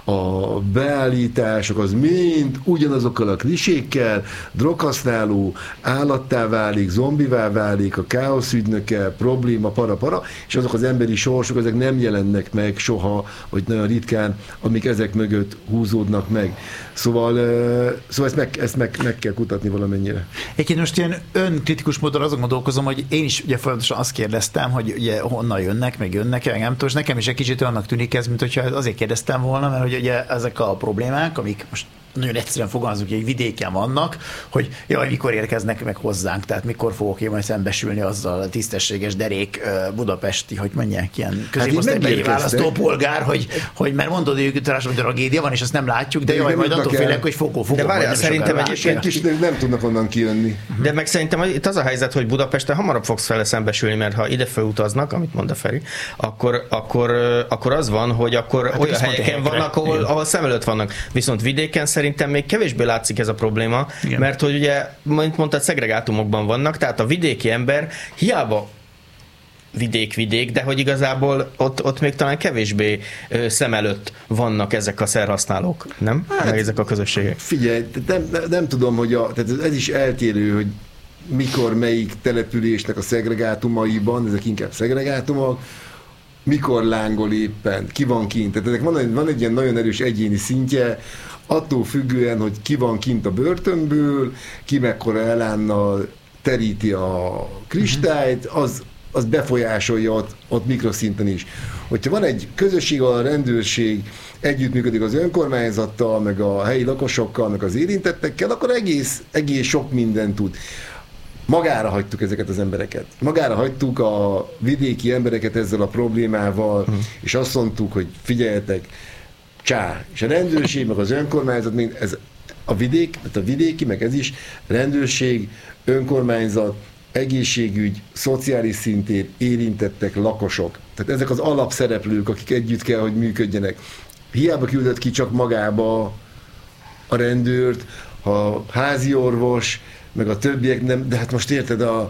a beállítások, az mind ugyanazokkal a klisékkel, droghasználó, állattá válik, zombivá válik, a káosz ügynöke, probléma, para-para, és azok az emberi sorsok, ezek nem jelennek meg soha, vagy nagyon ritkán, amik ezek mögött húzódnak meg. Szóval, szóval ezt, meg, ezt meg, meg kell kutatni valamennyire. Egyébként most ilyen önkritikus módon azon gondolkozom, hogy én is ugye folyamatosan azt kérdeztem, hogy ugye honnan jönnek, meg jönnek, nem tudom, és nekem is egy kicsit olyannak tűnik ez, mint hogyha azért kérdeztem volna, mert hogy ugye ezek a problémák, amik most nagyon egyszerűen fogalmazunk, hogy vidéken vannak, hogy jaj, mikor érkeznek meg hozzánk, tehát mikor fogok én majd szembesülni azzal a tisztességes derék budapesti, hogy mondják, ilyen középosztálybeli hát választópolgár, hogy, hogy mert mondod, hogy társadalmi tragédia van, és azt nem látjuk, de, de jaj, majd attól félek, hogy fogok, fogok. De várjál, szerintem egyébként is nem tudnak onnan kijönni. De meg szerintem itt az a helyzet, hogy Budapesten hamarabb fogsz vele szembesülni, mert ha ide felutaznak, amit mond a Feri, akkor, akkor, akkor az van, hogy akkor hát olyan helyeken vannak, ahol, ahol szem előtt vannak. Viszont vidéken szerintem még kevésbé látszik ez a probléma, igen. Mert hogy ugye, mint mondtad, szegregátumokban vannak, tehát a vidéki ember hiába vidék-vidék, de hogy igazából ott, ott még talán kevésbé ö, szem előtt vannak ezek a szerhasználók, nem? Hát, meg ezek a közösségek. Figyelj, nem, nem, nem tudom, hogy a, tehát ez is eltérő, hogy mikor melyik településnek a szegregátumaiban, ezek inkább szegregátumok, mikor lángol éppen, ki van kint. Tehát ennek van egy, van egy ilyen nagyon erős egyéni szintje, attól függően, hogy ki van kint a börtönből, ki mekkora elánnal teríti a kristályt, az, az befolyásolja ott, ott mikroszinten is. Hogyha van egy közösség, ahol a rendőrség együttműködik az önkormányzattal, meg a helyi lakosokkal, meg az érintettekkel, akkor egész, egész sok mindent tud. Magára hagytuk ezeket az embereket. Magára hagytuk a vidéki embereket ezzel a problémával, hmm. és azt mondtuk, hogy figyeljetek, csá, és a rendőrség, meg az önkormányzat, ez a vidék, a vidéki, meg ez is, rendőrség, önkormányzat, egészségügy, szociális szintén érintettek lakosok. Tehát ezek az alapszereplők, akik együtt kell, hogy működjenek. Hiába küldött ki csak magába a rendőrt, a házi orvos, meg a többiek nem, de hát most érted, a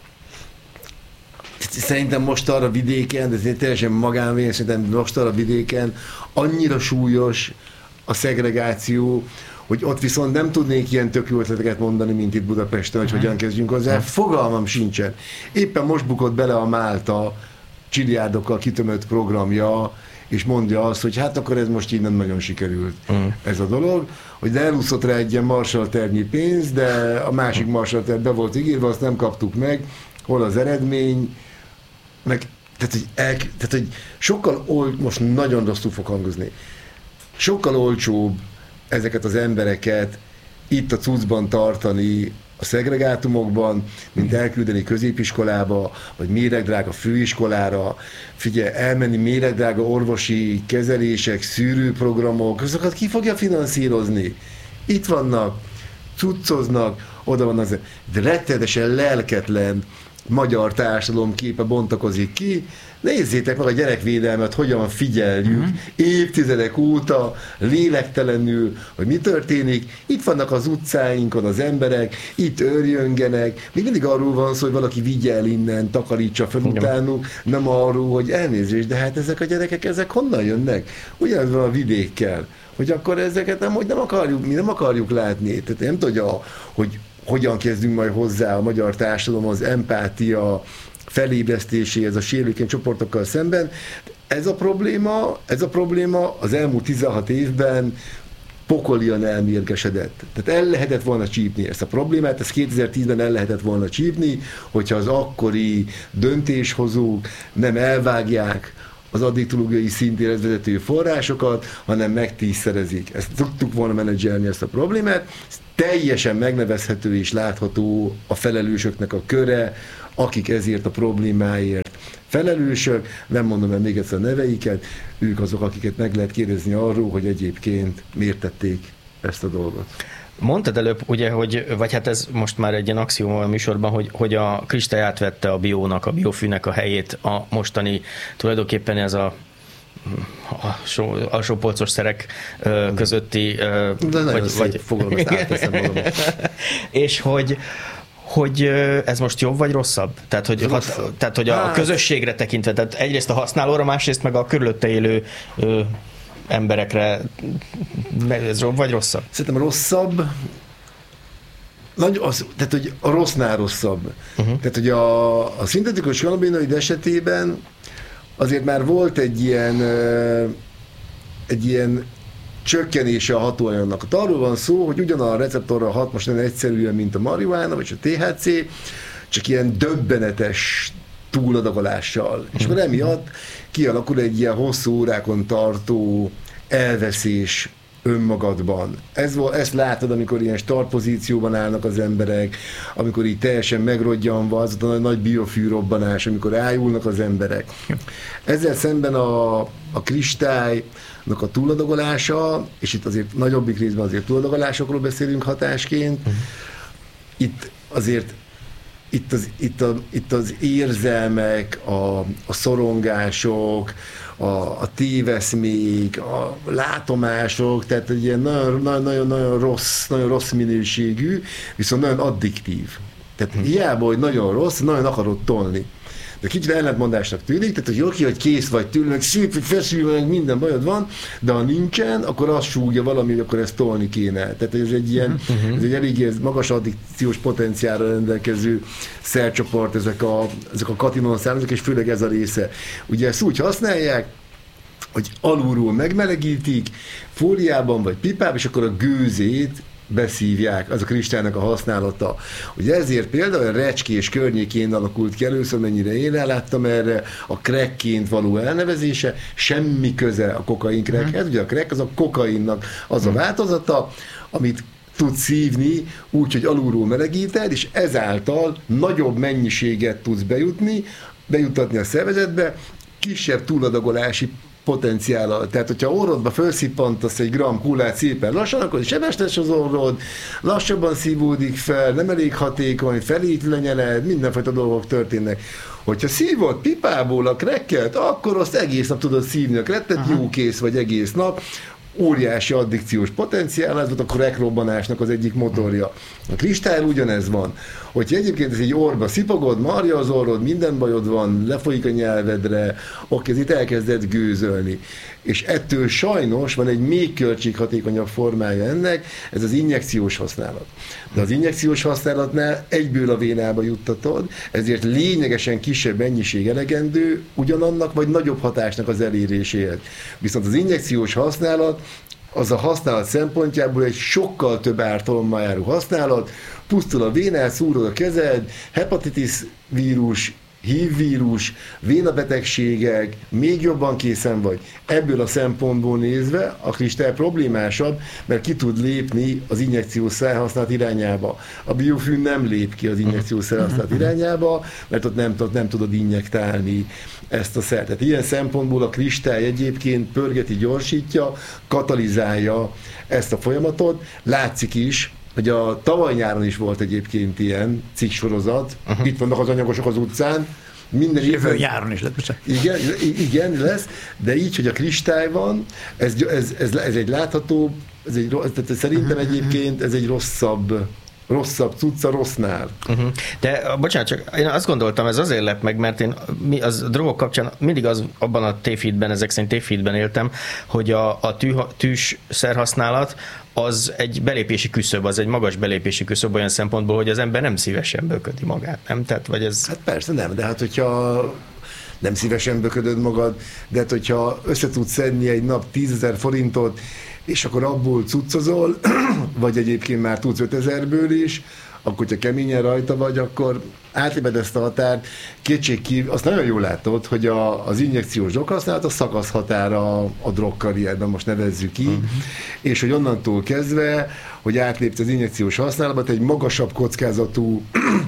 szerintem most arra vidéken, de teljesen magánvény, szerintem most arra vidéken annyira súlyos a szegregáció, hogy ott viszont nem tudnék ilyen tök jó ötleteket mondani, mint itt Budapesten, hogy hogyan kezdjünk hozzá. Fogalmam sincsen. Éppen most bukott bele a Málta csiliárdokkal kitömött programja, és mondja azt, hogy hát akkor ez most innen nagyon sikerült uh-huh. ez a dolog, hogy de elúszott rá egy ilyen Marshall tervnyi pénz, de a másik Marshall terv be volt ígérve, azt nem kaptuk meg, hol az eredmény, meg, tehát, hogy, el, tehát, hogy sokkal ol, most nagyon rosszul fog hangozni, sokkal olcsóbb ezeket az embereket itt a cuccban tartani a szegregátumokban, mint elküldeni középiskolába, vagy méregdrága főiskolára, figyelj, elmenni méregdrága orvosi kezelések, szűrőprogramok, azokat ki fogja finanszírozni? Itt vannak, cuccoznak, oda van az, de rettenetesen lelketlen magyar társadalom képe bontakozik ki. Nézzétek meg a gyerekvédelmet, hogyan figyeljük uh-huh. évtizedek óta, lélektelenül, hogy mi történik. Itt vannak az utcáinkon az emberek, itt őrjöngenek. Még mindig arról van szó, hogy valaki vigye el innen, takarítsa fel utánuk, nem arról, hogy elnézést, de hát ezek a gyerekek, ezek honnan jönnek? Ugyanaz van a vidékkel, hogy akkor ezeket nem, hogy nem akarjuk, mi nem akarjuk látni. Tehát nem tudja, hogy hogyan kezdünk majd hozzá a magyar társadalom az empátia felébresztéséhez a sérülékeny csoportokkal szemben. Ez a probléma, ez a probléma az elmúlt tizenhat évben pokolian elmérgesedett. Tehát el lehetett volna csípni ezt a problémát, ezt kétezer-tízben el lehetett volna csípni, hogyha az akkori döntéshozók nem elvágják az addiktológiai szintérhez vezető forrásokat, hanem megtízszerezik. Ezt tudtuk volna menedzselni, ezt a problémát. Ez teljesen megnevezhető és látható a felelősöknek a köre, akik ezért a problémáért felelősök, nem mondom el még egyszer a neveiket, ők azok, akiket meg lehet kérdezni arról, hogy egyébként miért tették ezt a dolgot. Mondtad előbb, ugye, hogy, vagy hát ez most már egy ilyen axióma a műsorban, hogy, hogy a Kristály átvette a biónak, a biofűnek a helyét a mostani, tulajdonképpen ez a alsó, alsópolcos szerek ö, közötti... Ö, De nagyon vagy, szép vagy, fogalom, ezt átteszem magam. És hogy hogy ez most jobb vagy rosszabb? Tehát, hogy, hat, tehát, hogy a közösségre tekintve, tehát egyrészt a használóra, másrészt meg a körülötte élő ö, emberekre, ez jobb vagy rosszabb? Szerintem rosszabb, nagy, az, tehát, hogy a rossznál rosszabb. Uh-huh. Tehát, hogy a, a szintetikus kanabinoid esetében azért már volt egy ilyen, egy ilyen csökkenése a hatóanyagnak. Arról van szó, hogy ugyanaz a receptorra hat most nem egyszerűen, mint a marihuána, vagy a té há cé, csak ilyen döbbenetes túladagolással. Mm. És akkor emiatt kialakul egy ilyen hosszú órákon tartó elveszés önmagadban. Ez, ezt látod, amikor ilyen startpozícióban állnak az emberek, amikor így teljesen megrodjanva, az a nagy biofűrobbanás, amikor ájulnak az emberek. Ezzel szemben a, a kristálynak a túladagolása, és itt azért nagyobbik részben azért túladagolásokról beszélünk hatásként, itt azért itt az, itt a, itt az érzelmek, a, a szorongások, a, a téveszmék, a látomások, tehát egy ilyen nagyon-nagyon rossz, nagyon rossz minőségű, viszont nagyon addiktív. Tehát hiába, hogy nagyon rossz, nagyon akarod tolni. De kicsit ellentmondásnak tűnik, tehát hogy oké, hogy kész vagy tőle, meg szép, hogy feszül, meg minden bajod van, de ha nincsen, akkor azt súgja valami, hogy akkor ezt tolni kéne. Tehát ez egy ilyen, ez egy elég magas addikciós potenciálra rendelkező szercsoport, ezek a, ezek a katinonszármazók, és főleg ez a része. Ugye ezt úgy használják, hogy alulról megmelegítik, fóliában vagy pipában, és akkor a gőzét beszívják, az a kristálynak a használata. Ugye ezért például a Recskés környékén alakult ki először, mennyire én elláttam erre, a crackként való elnevezése, semmi köze a kokain crackhez, ugye a crack az a kokainnak az a változata, amit tudsz szívni úgy, hogy alulról melegíted, és ezáltal nagyobb mennyiséget tudsz bejutni, bejuttatni a szervezetbe, kisebb túladagolási potenciállal. Tehát, hogyha orrodba felszippantasz egy gram kullát szépen lassan, akkor sebestes az orrod, lassabban szívódik fel, nem elég hatékony, felét lenyeled, mindenfajta dolgok történnek. Hogyha szívod pipából a cracket, akkor azt egész nap tudod szívni a cracket, jó kész vagy egész nap, óriási addikciós potenciál, ez volt a crack robbanásnak az egyik motorja. A kristály ugyanez van. Hogyha egyébként ez egy orba szipogod, marja az orrod, minden bajod van, lefolyik a nyelvedre, oké, ez itt elkezdett gőzölni. És ettől sajnos van egy még költséghatékonyabb formája ennek, ez az injekciós használat. De az injekciós használatnál egyből a vénába juttatod, ezért lényegesen kisebb mennyiség elegendő ugyanannak vagy nagyobb hatásnak az eléréséhez. Viszont az injekciós használat az a használat szempontjából egy sokkal több ártalommal járó használat, pusztul a vénát, szúrod a kezed, hepatitis vírus, hív vírus, vénabetegségek, még jobban készen vagy. Ebből a szempontból nézve a kristály problémásabb, mert ki tud lépni az injekciós szerhasználat irányába. A biofűn nem lép ki az injekciós szerhasználat irányába, mert ott nem, ott nem tudod injektálni ezt a szert. Tehát ilyen szempontból a kristály egyébként pörgeti, gyorsítja, katalizálja ezt a folyamatot. Látszik is, hogy a tavaly nyáron is volt egyébként ilyen cikksorozat, uh-huh. Itt vannak az anyagosok az utcán, minden jövő nyáron is lesz. Igen, igen, lesz, de így, hogy a kristály van, ez, ez, ez, ez egy látható, ez egy, tehát szerintem egyébként ez egy rosszabb, rosszabb cucca rossznál. Uh-huh. De bocsánat, csak én azt gondoltam, ez azért lep meg, mert én mi, az a drogok kapcsán mindig az, abban a tévhitben, ezek szerint tévhitben éltem, hogy a, a tű, tűs szerhasználat az egy belépési küszöb, az egy magas belépési küszöb olyan szempontból, hogy az ember nem szívesen böködi magát, nem? Tehát, vagy ez... Hát persze nem, de hát hogyha nem szívesen böködöd magad, de hát hogyha össze tudsz szedni egy nap tízezer forintot, és akkor abból cuccozol, vagy egyébként már tudsz ötezerből is, akkor, hogyha keményen rajta vagy, akkor átléped ezt a határt. Kétségkívül, azt nagyon jól látod, hogy a, az injekciós droghasználat a szakaszhatára a drogkarrierben, most nevezzük így, uh-huh. És hogy onnantól kezdve, hogy átlépsz az injekciós használatba, egy magasabb kockázatú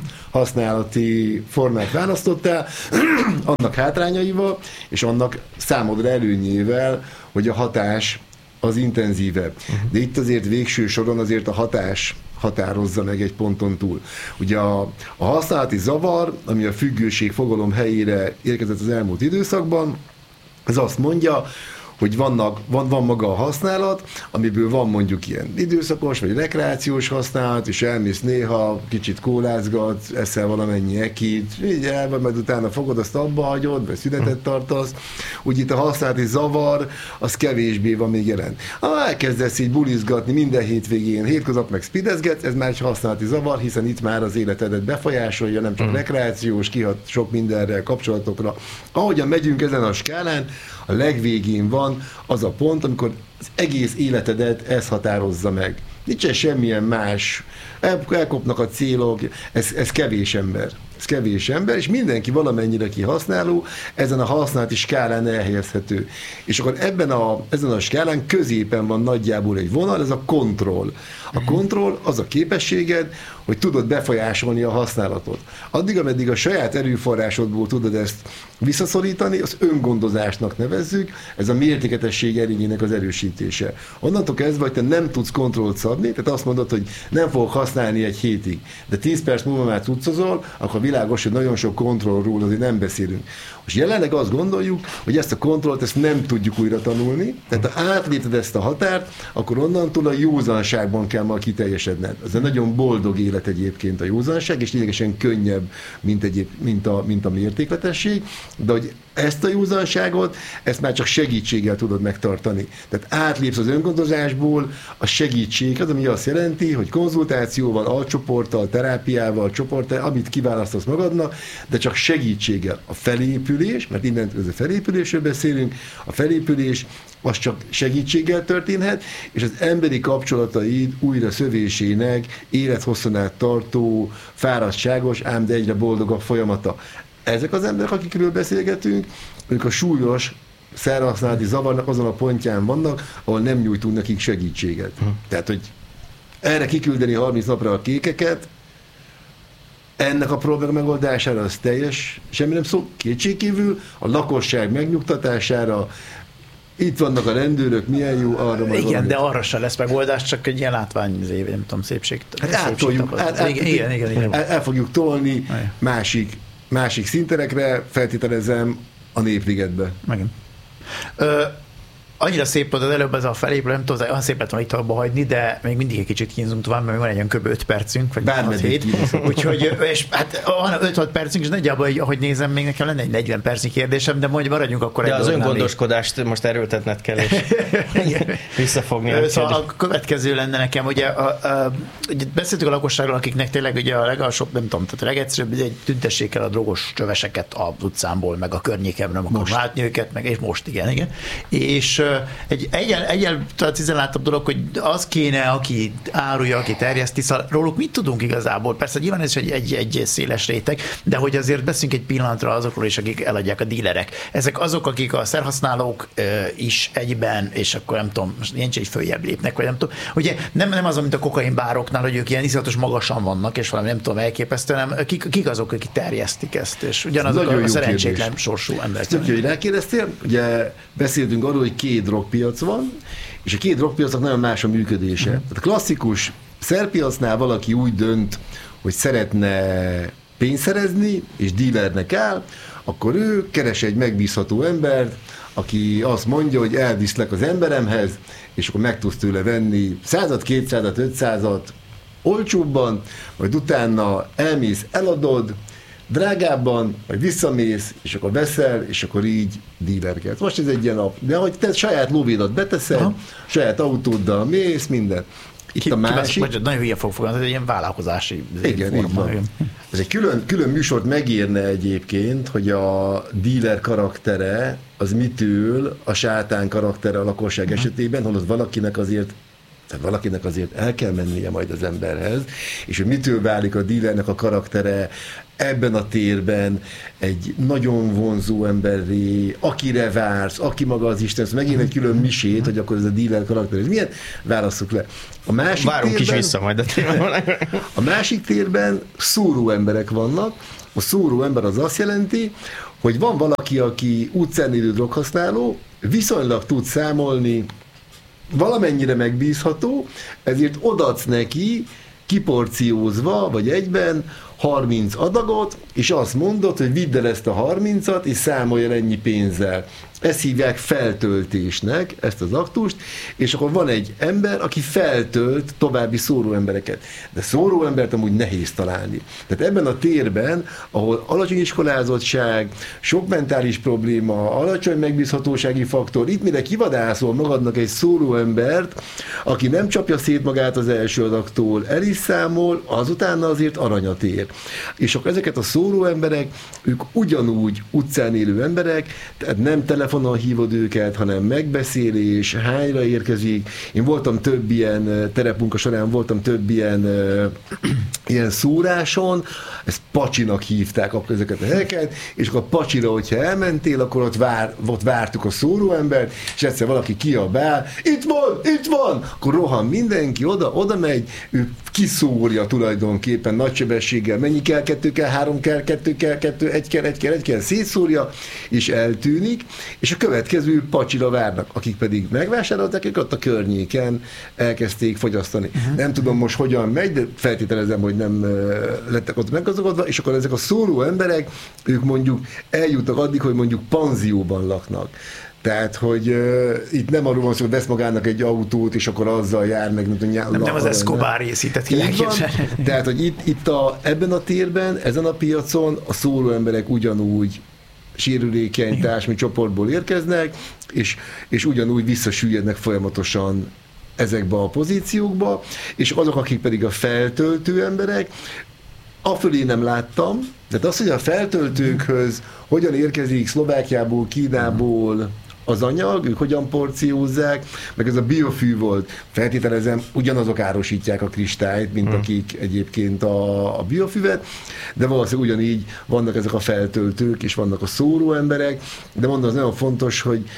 használati formát választottál, annak hátrányaival, és annak számodra előnyével, hogy a hatás az intenzívebb. Uh-huh. De itt azért végső soron azért a hatás határozza meg egy ponton túl. Ugye a, a használati zavar, ami a függőség fogalom helyére érkezett az elmúlt időszakban, ez azt mondja, hogy vannak, van, van maga a használat, amiből van mondjuk ilyen időszakos, vagy rekreációs használat, és elmész néha, kicsit kólázgatsz, eszel valamennyi ekit, így el vagy, majd utána fogod, azt abba hagyod, vagy szünetet tartasz. Úgy itt a használati zavar, az kevésbé van még jelen. Ha elkezdesz így bulizgatni minden hétvégén, hétköznap meg spidezgetsz, ez már egy használati zavar, hiszen itt már az életedet befolyásolja, nem csak rekreációs, kihat sok mindenre, kapcsolatokra. Ahogyan megyünk ezen a skálán, a legvégén van az a pont, amikor az egész életedet ez határozza meg. Nincsen semmilyen más. El, elkopnak a célok, ez, ez kevés ember. Ez kevés ember, és mindenki valamennyire kihasználó, ezen a használati skálán elhelyezhető. És akkor ebben a, ezen a skálán középen van nagyjából egy vonal, ez a kontroll. A kontroll az a képességed, hogy tudod befolyásolni a használatot. Addig, ameddig a saját erőforrásodból tudod ezt visszaszorítani, az öngondozásnak nevezzük, ez a mértéketesség erényének az erősítése. Onnantól kezdve, hogy te nem tudsz kontrollt szabni, tehát azt mondod, hogy nem fogok használni egy hétig, de tíz perc múlva már cuccozol, akkor világos, hogy nagyon sok kontrollról azért nem beszélünk. Most jelenleg azt gondoljuk, hogy ezt a kontrollt ezt nem tudjuk újra tanulni, tehát ha átlépted ezt a határt, akkor onnantól a józanságban kell ma kiteljesedned. Ez egy nagyon boldog élet egyébként a józanság, és lényegesen könnyebb, mint, egyéb, mint, a, mint a mértékletesség, de hogy ezt a józanságot, ezt már csak segítséggel tudod megtartani. Tehát átlépsz az öngondozásból, a segítség az, ami azt jelenti, hogy konzultációval, alcsoporttal, terápiával, csoporttal, amit kiválasztasz magadnak, de csak segítséggel. A felépülés, mert innen a felépülésről beszélünk, a felépülés az csak segítséggel történhet, és az emberi kapcsolataid újra szövésének élethosszon át tartó, fáradtságos, ám de egyre boldogabb folyamata. Ezek az emberek, akikről beszélgetünk, ők a súlyos szerhasználati zavarnak azon a pontján vannak, ahol nem nyújtunk nekik segítséget. Hm. Tehát, hogy erre kiküldeni harminc napra a kékeket, ennek a probléma megoldására az teljes, semmi nem szó, kétségkívül, a lakosság megnyugtatására, itt vannak a rendőrök, milyen jó, arra majd igen, valamit. De arra se lesz megoldás, csak egy ilyen látvány, nem tudom, szépség. Hát átoljuk, át, át, igen, igen, igen, igen. El, el fogjuk tolni másik, másik szinterekre, feltételezem a Népligetbe. Igen. Ö, annyira szép volt az előbb ez a felépülő, nem tudom, olyan szép lett volna itt abba hagyni, de még mindig egy kicsit kínzunk tovább, mert még van egy olyan kb. öt percünk, vagy hat hét. Úgyhogy, és hát van öt-hat percünk, és nagyjából, ahogy nézem, még nekem lenne egy negyven percnyi kérdésem, de mondjuk maradjunk akkor de egy az öngondoskodást most erőltetned kell, és visszafogni a Szóval a következő lenne nekem, ugye, a, a, ugye beszéltük a lakosságról, akiknek tényleg ugye a legalsóbb, nem tudom, tehát a legegyszerűbb, egy tüntessék el a drogos csöveseket az utcámból, meg a környéken, nem akar látni őket, meg és most igen, igen. És egy egyen, egyen tizenlátabb dolog, hogy az kéne, aki árulja, aki terjeszti, szóval róluk mit tudunk igazából? Persze nyilván ez egy, egy, egy széles réteg, de hogy azért beszélünk egy pillanatra azokról is, akik eladják, a dílerek. Ezek azok, akik a szerhasználók e, is egyben, és akkor nem tudom, most nincs egy följebb lépnek, vagy nem tudom. Ugye nem, nem az, mint a kokainbároknál, hogy ők ilyen iszonyatos magasan vannak, és valami nem tudom, elképesztő, hanem kik, kik azok, akik terjesztik ezt, és ugyanazok a szerencsétlen kérdés. Sorsú emberek. Tök jó, hogy rákérdeztél, ugye beszéltünk arról, hogy két drogpiac van, és a két drogpiacnak nagyon más a működése. Mm. Tehát a klasszikus szerpiacnál valaki úgy dönt, hogy szeretne pénzt szerezni, és dílernek áll, akkor ő keres egy megbízható embert, aki azt mondja, hogy elviszlek az emberemhez, és akkor meg tudsz tőle venni százat, kétszázat, ötszázat olcsóbban, majd utána elmész, eladod, drágábban, vagy visszamész, és akkor veszel, és akkor így dílerkedsz. Most ez egy ilyen nap. De hogy te saját lóvédat beteszed, aha, saját autóddal mész, minden. Itt ki, a másik... Ki, nagyon hülye fog fogalmazni, ez egy ilyen vállalkozási igen, forma. Igen. Ez egy külön, külön műsort megérne egyébként, hogy a díler karaktere az mitől a sátán karaktere a lakosság uh-huh. esetében, holott valakinek azért tehát valakinek azért el kell mennie majd az emberhez, és hogy mitől válik a dílernek a karaktere ebben a térben egy nagyon vonzó emberré, akire vársz, aki maga az Isten, ez megint egy külön misét, hogy akkor ez a díler karakter, ez milyen? Válasszuk le. A másik Várunk térben, is vissza majd a térben. A másik térben szóró emberek vannak. A szóró ember az azt jelenti, hogy van valaki, aki utcán élő droghasználó, viszonylag tud számolni, valamennyire megbízható, ezért odaadsz neki kiporciózva, vagy egyben harminc adagot, és azt mondod, hogy vidd el ezt a harmincat, és számolj el ennyi pénzzel. Ezt hívják feltöltésnek, ezt az aktust, és akkor van egy ember, aki feltölt további szóróembereket. De szóróembert amúgy nehéz találni. Tehát ebben a térben, ahol alacsony iskolázottság, sok mentális probléma, alacsony megbízhatósági faktor, itt mire kivadászol magadnak egy szóróembert, aki nem csapja szét magát az első adaktól, el is számol, azután azért aranyat ér. És akkor ezeket a szóróemberek, ők ugyanúgy utcán élő emberek, tehát nem telefonon hívod őket, hanem megbeszélés, hányra érkezik. Én voltam több ilyen, terepmunka során voltam több ilyen, ilyen szóráson, ezt pacsinak hívták akkor ezeket a helyeket, és akkor a pacsira, hogyha elmentél, akkor ott, vár, ott vártuk a szóróembert, és egyszer valaki kiabál, itt van, itt van, akkor rohan mindenki, oda, oda megy, ő kiszórja tulajdonképpen nagy sebességgel, mennyi kell, kettő kell, három kell, kettő kell, kettő, egy kell, egy kell, egy kell, szétszórja, és eltűnik, és a következő pacsira várnak, akik pedig megvásárolták, ők ott a környéken elkezdték fogyasztani. Uh-huh. Nem tudom most hogyan megy, de feltételezem, hogy nem lettek ott meggazdagodva, és akkor ezek a szóró emberek, ők mondjuk eljutnak addig, hogy mondjuk panzióban laknak. Tehát, hogy uh, itt nem arról van szó, hogy vesz magának egy autót, és akkor azzal jár meg. Nem, nem, nem, nem az Escobar részített ki. Tehát, hogy itt, itt a, ebben a térben, ezen a piacon a szóló emberek ugyanúgy sérülékeny társadalmi csoportból érkeznek, és, és ugyanúgy visszasüllyednek folyamatosan ezekbe a pozíciókba, és azok, akik pedig a feltöltő emberek, afölé nem láttam, de az, hogy a feltöltőkhöz hogyan érkezik Szlovákiából, Kínából az anyag, ők hogyan porciózzák, meg ez a biofű volt, feltételezem, ugyanazok árosítják a kristályt, mint hmm. akik egyébként a, a biofüvet, de valószínűleg ugyanígy vannak ezek a feltöltők, és vannak a szóró emberek, de mondom, az nagyon fontos, hogy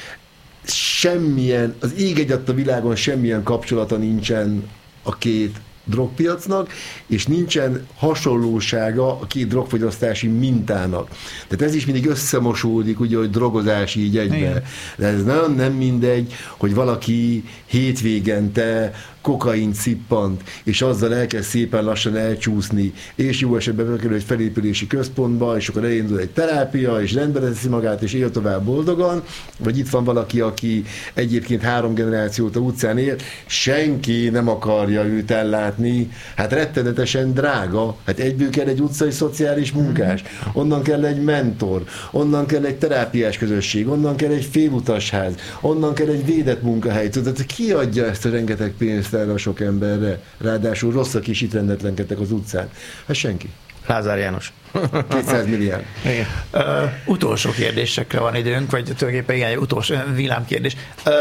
semmilyen, az ég egyatt a világon semmilyen kapcsolata nincsen a két drogpiacnak, és nincsen hasonlósága a két drogfogyasztási mintának. Tehát ez is mindig összemosódik, ugye, hogy drogozás így egybe. De ez nagyon nem mindegy, hogy valaki hétvégente kokain szippant, és azzal elkezd szépen lassan elcsúszni, és jó esetben bekerül egy felépülési központba, és akkor elindul egy terápia, és rendbe teszi magát, és él tovább boldogan, vagy itt van valaki, aki egyébként három generációt a utcán él, senki nem akarja őt ellátni, hát rettenetesen drága, hát egyből kell egy utcai szociális munkás, onnan kell egy mentor, onnan kell egy terápiás közösség, onnan kell egy félutasház, onnan kell egy védett munkahely, tudod, ki adja ezt a rengeteg pénzt erre a sok emberre, ráadásul rosszak is itt rendetlenkedtek az utcán. Hát senki. Lázár János. kétszáz milliárd. Igen. Uh, utolsó kérdésekre van időnk, vagy tulajdonképpen igen, utolsó villámkérdés. Uh,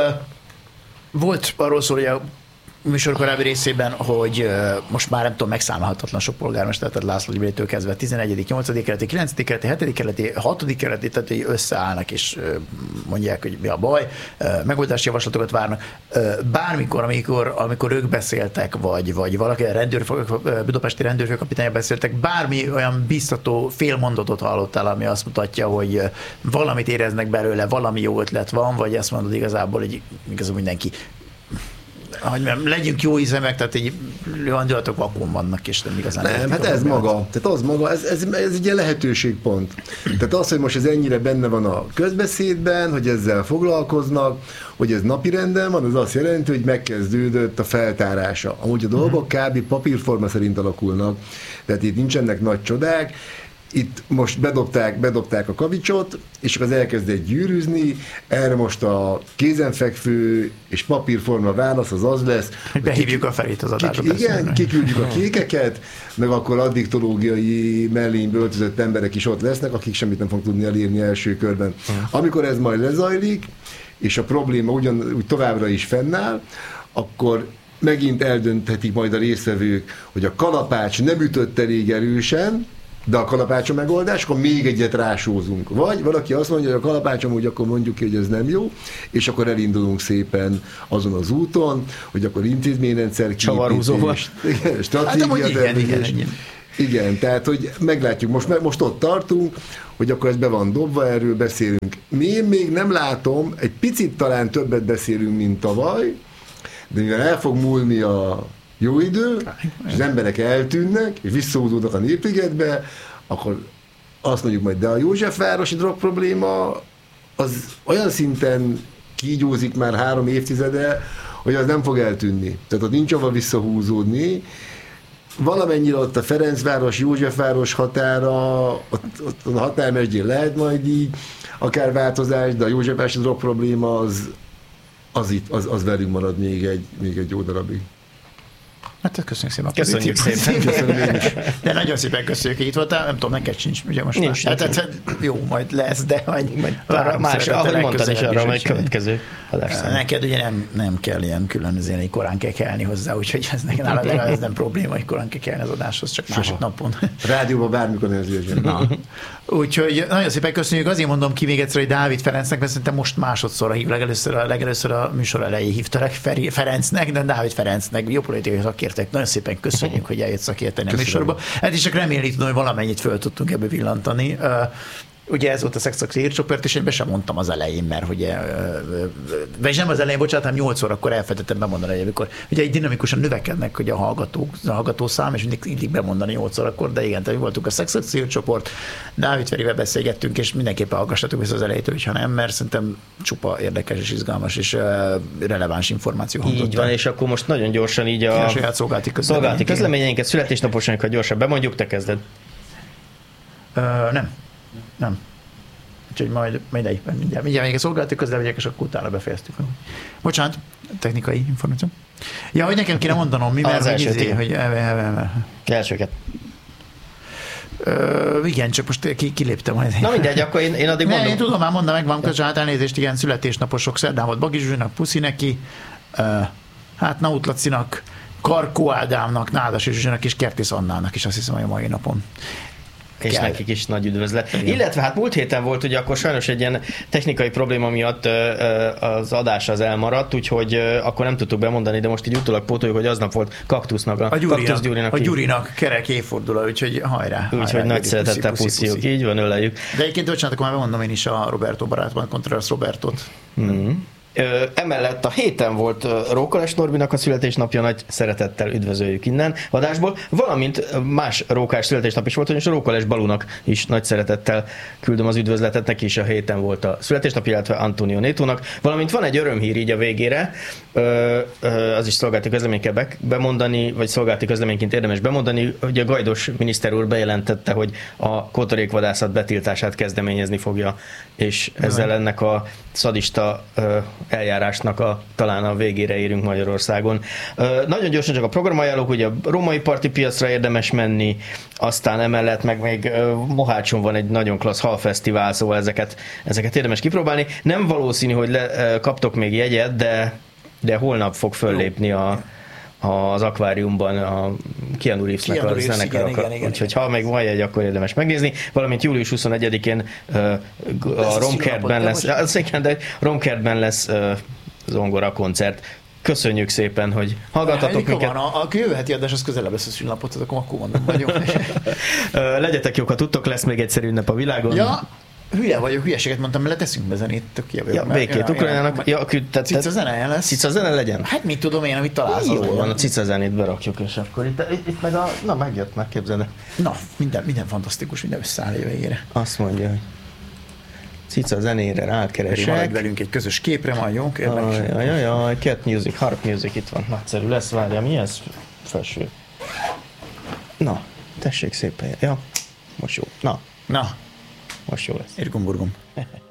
volt arról szól, hogy a műsor korábbi részében, hogy uh, most már nem tudom, megszámolhatatlan sok polgármester, tehát László Gyurétől kezdve tizenegyedik, nyolcadik kerületi, kilencedik kerületi, hetedik kerületi, hatodik kerületi, tehát hogy összeállnak és uh, mondják, hogy mi a baj, uh, megoldási javaslatokat várnak. Uh, bármikor, amikor, amikor ők beszéltek, vagy, vagy valaki a rendőr, budapesti rendőrfőkapitánnyal beszéltek, bármi olyan biztató félmondatot hallottál, ami azt mutatja, hogy uh, valamit éreznek belőle, valami jó ötlet van, vagy ezt mondod igazából, hogy igazából mindenki hogy nem, legyünk jó ízemek, tehát így andulatok vakon vannak, és nem igazán. Nem, hát ez maga, tehát az maga, ez, ez, ez egy ilyen lehetőségpont. Tehát az, hogy most ez ennyire benne van a közbeszédben, hogy ezzel foglalkoznak, hogy ez napirenden van, az azt jelenti, hogy megkezdődött a feltárása. Amúgy a dolgok kb. Papírforma szerint alakulnak, tehát itt nincsenek nagy csodák. Itt most bedobták, bedobták a kavicsot, és az elkezdett gyűrűzni, erre most a kézenfekvő és papírforma válasz az az lesz, hogy behívjuk a Ferit az adásba. Kik, igen, kiküldjük a kékeket, meg akkor addiktológiai mellénybe öltözött emberek is ott lesznek, akik semmit nem fognak tudni elérni első körben. Amikor ez majd lezajlik, és a probléma ugyanúgy továbbra is fennáll, akkor megint eldönthetik majd a résztvevők, hogy a kalapács nem ütött elég erősen, de a kalapács a megoldás, akkor még egyet rásózunk. Vagy valaki azt mondja, hogy a kalapács amúgy akkor mondjuk ki, hogy ez nem jó, és akkor elindulunk szépen azon az úton, hogy akkor intézményrendszer képítés, stratégia hát, igen, igen, igen. igen, tehát hogy meglátjuk, most, most ott tartunk, hogy akkor ez be van dobva, erről beszélünk. Én még nem látom, egy picit talán többet beszélünk, mint tavaly, de mivel el fog múlni a jó idő, és az emberek eltűnnek, és visszahúzódnak a Népligetbe, akkor azt mondjuk majd, de a Józsefvárosi drog probléma az olyan szinten kígyózik már három évtizede, hogy az nem fog eltűnni. Tehát ott nincs hova visszahúzódni. Valamennyire ott a Ferencváros, Józsefváros határa, ott, ott a határmesdjén lehet majd így akár változás, de a Józsefvárosi drog probléma az, az, itt, az, az velünk marad még egy, még egy jó darabig. Hát köszönjük szépen. Köszönjük szépen. Köszönöm én is. De nagyon szépen köszönjük, hogy itt voltál. Nem tudom, neked sincs, ugye most nincs, már. Hát, hát, jó, majd lesz, de majd, majd várom más, ahogy mondtad is arra, majd következő adásra. Neked ugye nem, nem kell ilyen külön, azért egy korán kell kelni hozzá, úgyhogy ez neked nálad ez nem probléma, hogy korán kell kelni az adáshoz, csak másik napon. Rádióban bármikor nézni. Úgyhogy nagyon szépen köszönjük. Azért mondom ki még egyszer, hogy Dávid Ferencnek, mert szerintem most másodszorra hív, legelőször a, legelőször a műsor elején hívtalak Ferencnek, de Dávid Ferencnek, jó politikai szakértek. Nagyon szépen köszönjük, hogy eljött szakérteni a műsorba. Hát és csak remélni tudom, hogy valamennyit föl tudtunk ebbe villantani. Uh, ugye ez volt a Szexaxi hírcsoport, és én be sem mondtam az elején, mert ugye, vagy nem az elején, bocsánat, hanem nyolc órakor elfelejtettem bemondani, hogy amikor ugye így dinamikusan növekednek hogy a hallgatók, a hallgatószám, és mindig illik bemondani nyolc órakor, de igen, tehát voltunk a Szexaxi hírcsoport, Dávid Ferivel beszélgettünk, és mindenképpen hallgassatok vissza az elejétől, hogyha nem, mert szerintem csupa érdekes és izgalmas és releváns információ hangzott. Így van, és akkor most nagyon gyorsan így a, a saját szolgálati közleményeinket, közleményeinket születésnaposainkat gyorsan bemondjuk, te kezded. Uh, nem. Nem. Úgyhogy majd, majd egyben mindjárt. Mindjárt még a szolgálati közlemények, és akkor utána befejeztük. Bocsánat, technikai információ. Ja, hogy nekem kéne mondanom, mi, mert hogy izé, hogy... Elsőket. Ö, igen, csak most ki, kiléptem majd. Na mindegy, akkor én, én addig ne, mondom. Én tudom, már mondom, megvan, közben hát elnézést, igen, születésnaposok, szerdán volt Bagi Zsuzsinak, puszi neki, uh, hát Naut Lacinak, Karkó Ádámnak, Nádas Zsuzsinak és Kertész Annának is, azt hiszem, hogy a mai napon. És kell. Nekik is nagy üdvözlet. Igen. Illetve hát múlt héten volt, ugye akkor sajnos egy ilyen technikai probléma miatt az adás az elmaradt, úgyhogy akkor nem tudtuk bemondani, de most így utólag pótoljuk, hogy aznap volt Kaktusznak, a, a Gyurinak, Kaktusz Gyurinak, a Gyurinak kerek évforduló, úgyhogy hajrá. Úgyhogy nagy szeretettel puszíjuk, így van, öleljük. De egyébként, bocsánat, akkor már bemondom én is a Roberto barátban, Contreras Robertot. Mm. Ö, emellett a héten volt Rókales Norbinak a születésnapja, nagy szeretettel üdvözöljük innen adásból, valamint más Rókás születésnap is volt, és a Rókales Balunak is nagy szeretettel küldöm az üdvözletet, neki is a héten volt a születésnapja, illetve Antonio Nétónak, valamint van egy örömhír így a végére, ö, ö, az is szolgálati közleményt kell be, bemondani, vagy szolgálati közleményként érdemes bemondani, hogy a Gajdos miniszter úr bejelentette, hogy a kotorékvadászat betiltását kezdeményezni fogja, és ezzel ennek a szadista ö, eljárásnak a, talán a végére érünk Magyarországon. Ö, nagyon gyorsan csak a programajánlók, hogy a római parti piacra érdemes menni, aztán emellett meg még ö, Mohácson van egy nagyon klassz halfesztivál, szóval ezeket, ezeket érdemes kipróbálni. Nem valószínű, hogy le, ö, kaptok még jegyet, de, de holnap fog föllépni a az akváriumban a Keanu Reevesnek a zenekar, úgyhogy ha még van jegy, akkor érdemes megnézni, valamint július huszonegyedikén a Romkertben lesz, az igen, de Romkertben lesz zongora koncert. Köszönjük szépen, hogy hallgattatok minket. Van, a, a jövő heti adás az közelebb lesz a szülnapot, akkor akkor mondom, vagyok. Legyetek jók, ha tudtok, lesz még egyszer ünnep a világon. Ja. hülye vagyok, hülyeséget mondtam, mert leteszünk be zenét, tök jó. Ja, békét Ukrajnának. Ja, tehát, cica zene lesz. Cica zene legyen? Hát mit tudom én, amit találsz. Jó van, a cica zenét berakjuk, és akkor itt, itt, itt meg a... Na, megjött, megképzeld. Na, minden, minden fantasztikus, minden összeáll a végére. Azt mondja, hogy cica zenére rákeresek. Maradj velünk egy közös képre, majd jó? Jaj, jaj, jaj, cat music, harp music, itt van. Nagyszerű lesz, várja, mi ez? Felső. Na, tessék szépen. Ja, most jó. Na, Na, most jó lesz. érgum-burgum.